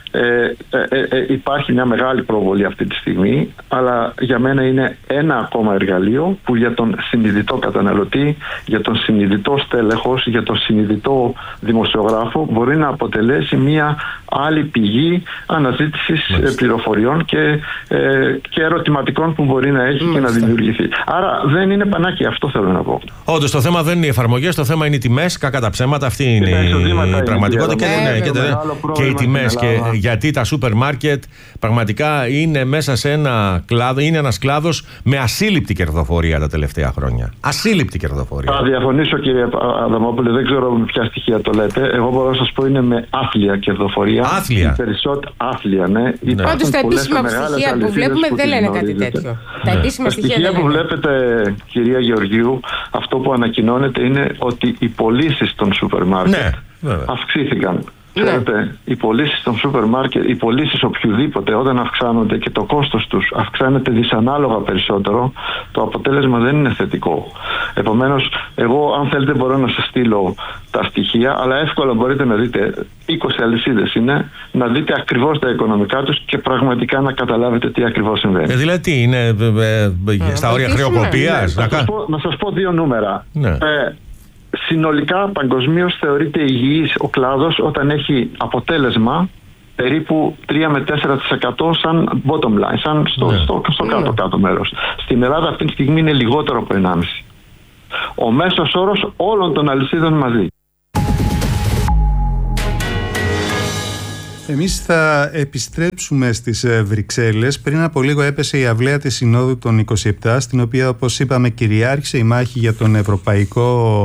Ε, ε, ε, υπάρχει μια μεγάλη προβολή αυτή τη στιγμή, αλλά για μένα είναι ένα ακόμα εργαλείο που για τον συνειδητό καταναλωτή, για τον συνειδητό στέλεχος, για τον συνειδητό δημοσιογράφο μπορεί να αποτελέσει μια άλλη πηγή αναζήτησης ε, πληροφοριών και, ε, και ερωτηματικών που μπορεί να έχει και να δημιουργηθεί. Άρα δεν είναι πανάκι, αυτό θέλω να πω. Όντως το θέμα δεν είναι οι εφαρμογές, το θέμα είναι οι τιμές, κακά τα ψέματα, αυτή είναι η πραγματικότητα και, ναι, και, και οι τιμές. Και γιατί τα σούπερ μάρκετ πραγματικά είναι μέσα σε ένα κλάδο, είναι ένας κλάδος με ασύλληπτη κερδοφορία τα τελευταία χρόνια. Ασύλληπτη κερδοφορία. Θα διαφωνήσω, κύριε Αδαμόπουλε, δεν ξέρω με ποια στοιχεία το λέτε. Εγώ μπορώ να σας πω είναι με άθλια κερδοφορία. Άθλια. Περισσότερο άθλια, ναι. ναι. Όντως τα επίσημα στοιχεία που βλέπουμε δεν λένε κάτι τέτοιο. Ναι. Τα επίσημα τα στοιχεία, στοιχεία που βλέπετε, κυρία Γεωργίου, αυτό που ανακοινώνεται είναι ότι οι πωλήσεις των σούπερ μάρκετ ναι, αυξήθηκαν. Ξέρετε, ναι. οι πωλήσεις των σούπερ μάρκετ, οι πωλήσεις οποιοδήποτε όταν αυξάνονται και το κόστος τους αυξάνεται δυσανάλογα περισσότερο, το αποτέλεσμα δεν είναι θετικό. Επομένως, εγώ αν θέλετε μπορώ να σας στείλω τα στοιχεία, αλλά εύκολα μπορείτε να δείτε, είκοσι αλυσίδες είναι, να δείτε ακριβώς τα οικονομικά τους και πραγματικά να καταλάβετε τι ακριβώς συμβαίνει. Ε, δηλαδή τι είναι, ε, ε, στα όρια χρεοκοπίας? Ναι, να, σας πω, να σας πω δύο νούμερα. Ναι. Ε, Συνολικά παγκοσμίως θεωρείται υγιής ο κλάδος όταν έχει αποτέλεσμα περίπου τρία με τέσσερα τοις εκατό σαν bottom line, σαν στο, ναι. στο, στο κάτω-κάτω μέρος. Στην Ελλάδα αυτή τη στιγμή είναι λιγότερο από ενάμιση. Ο μέσος όρος όλων των αλυσίδων μαζί. Εμείς θα επιστρέψουμε στις Βρυξέλλες. Πριν από λίγο έπεσε η αυλαία της Συνόδου των είκοσι επτά, στην οποία, όπως είπαμε, κυριάρχησε η μάχη για τον ευρωπαϊκό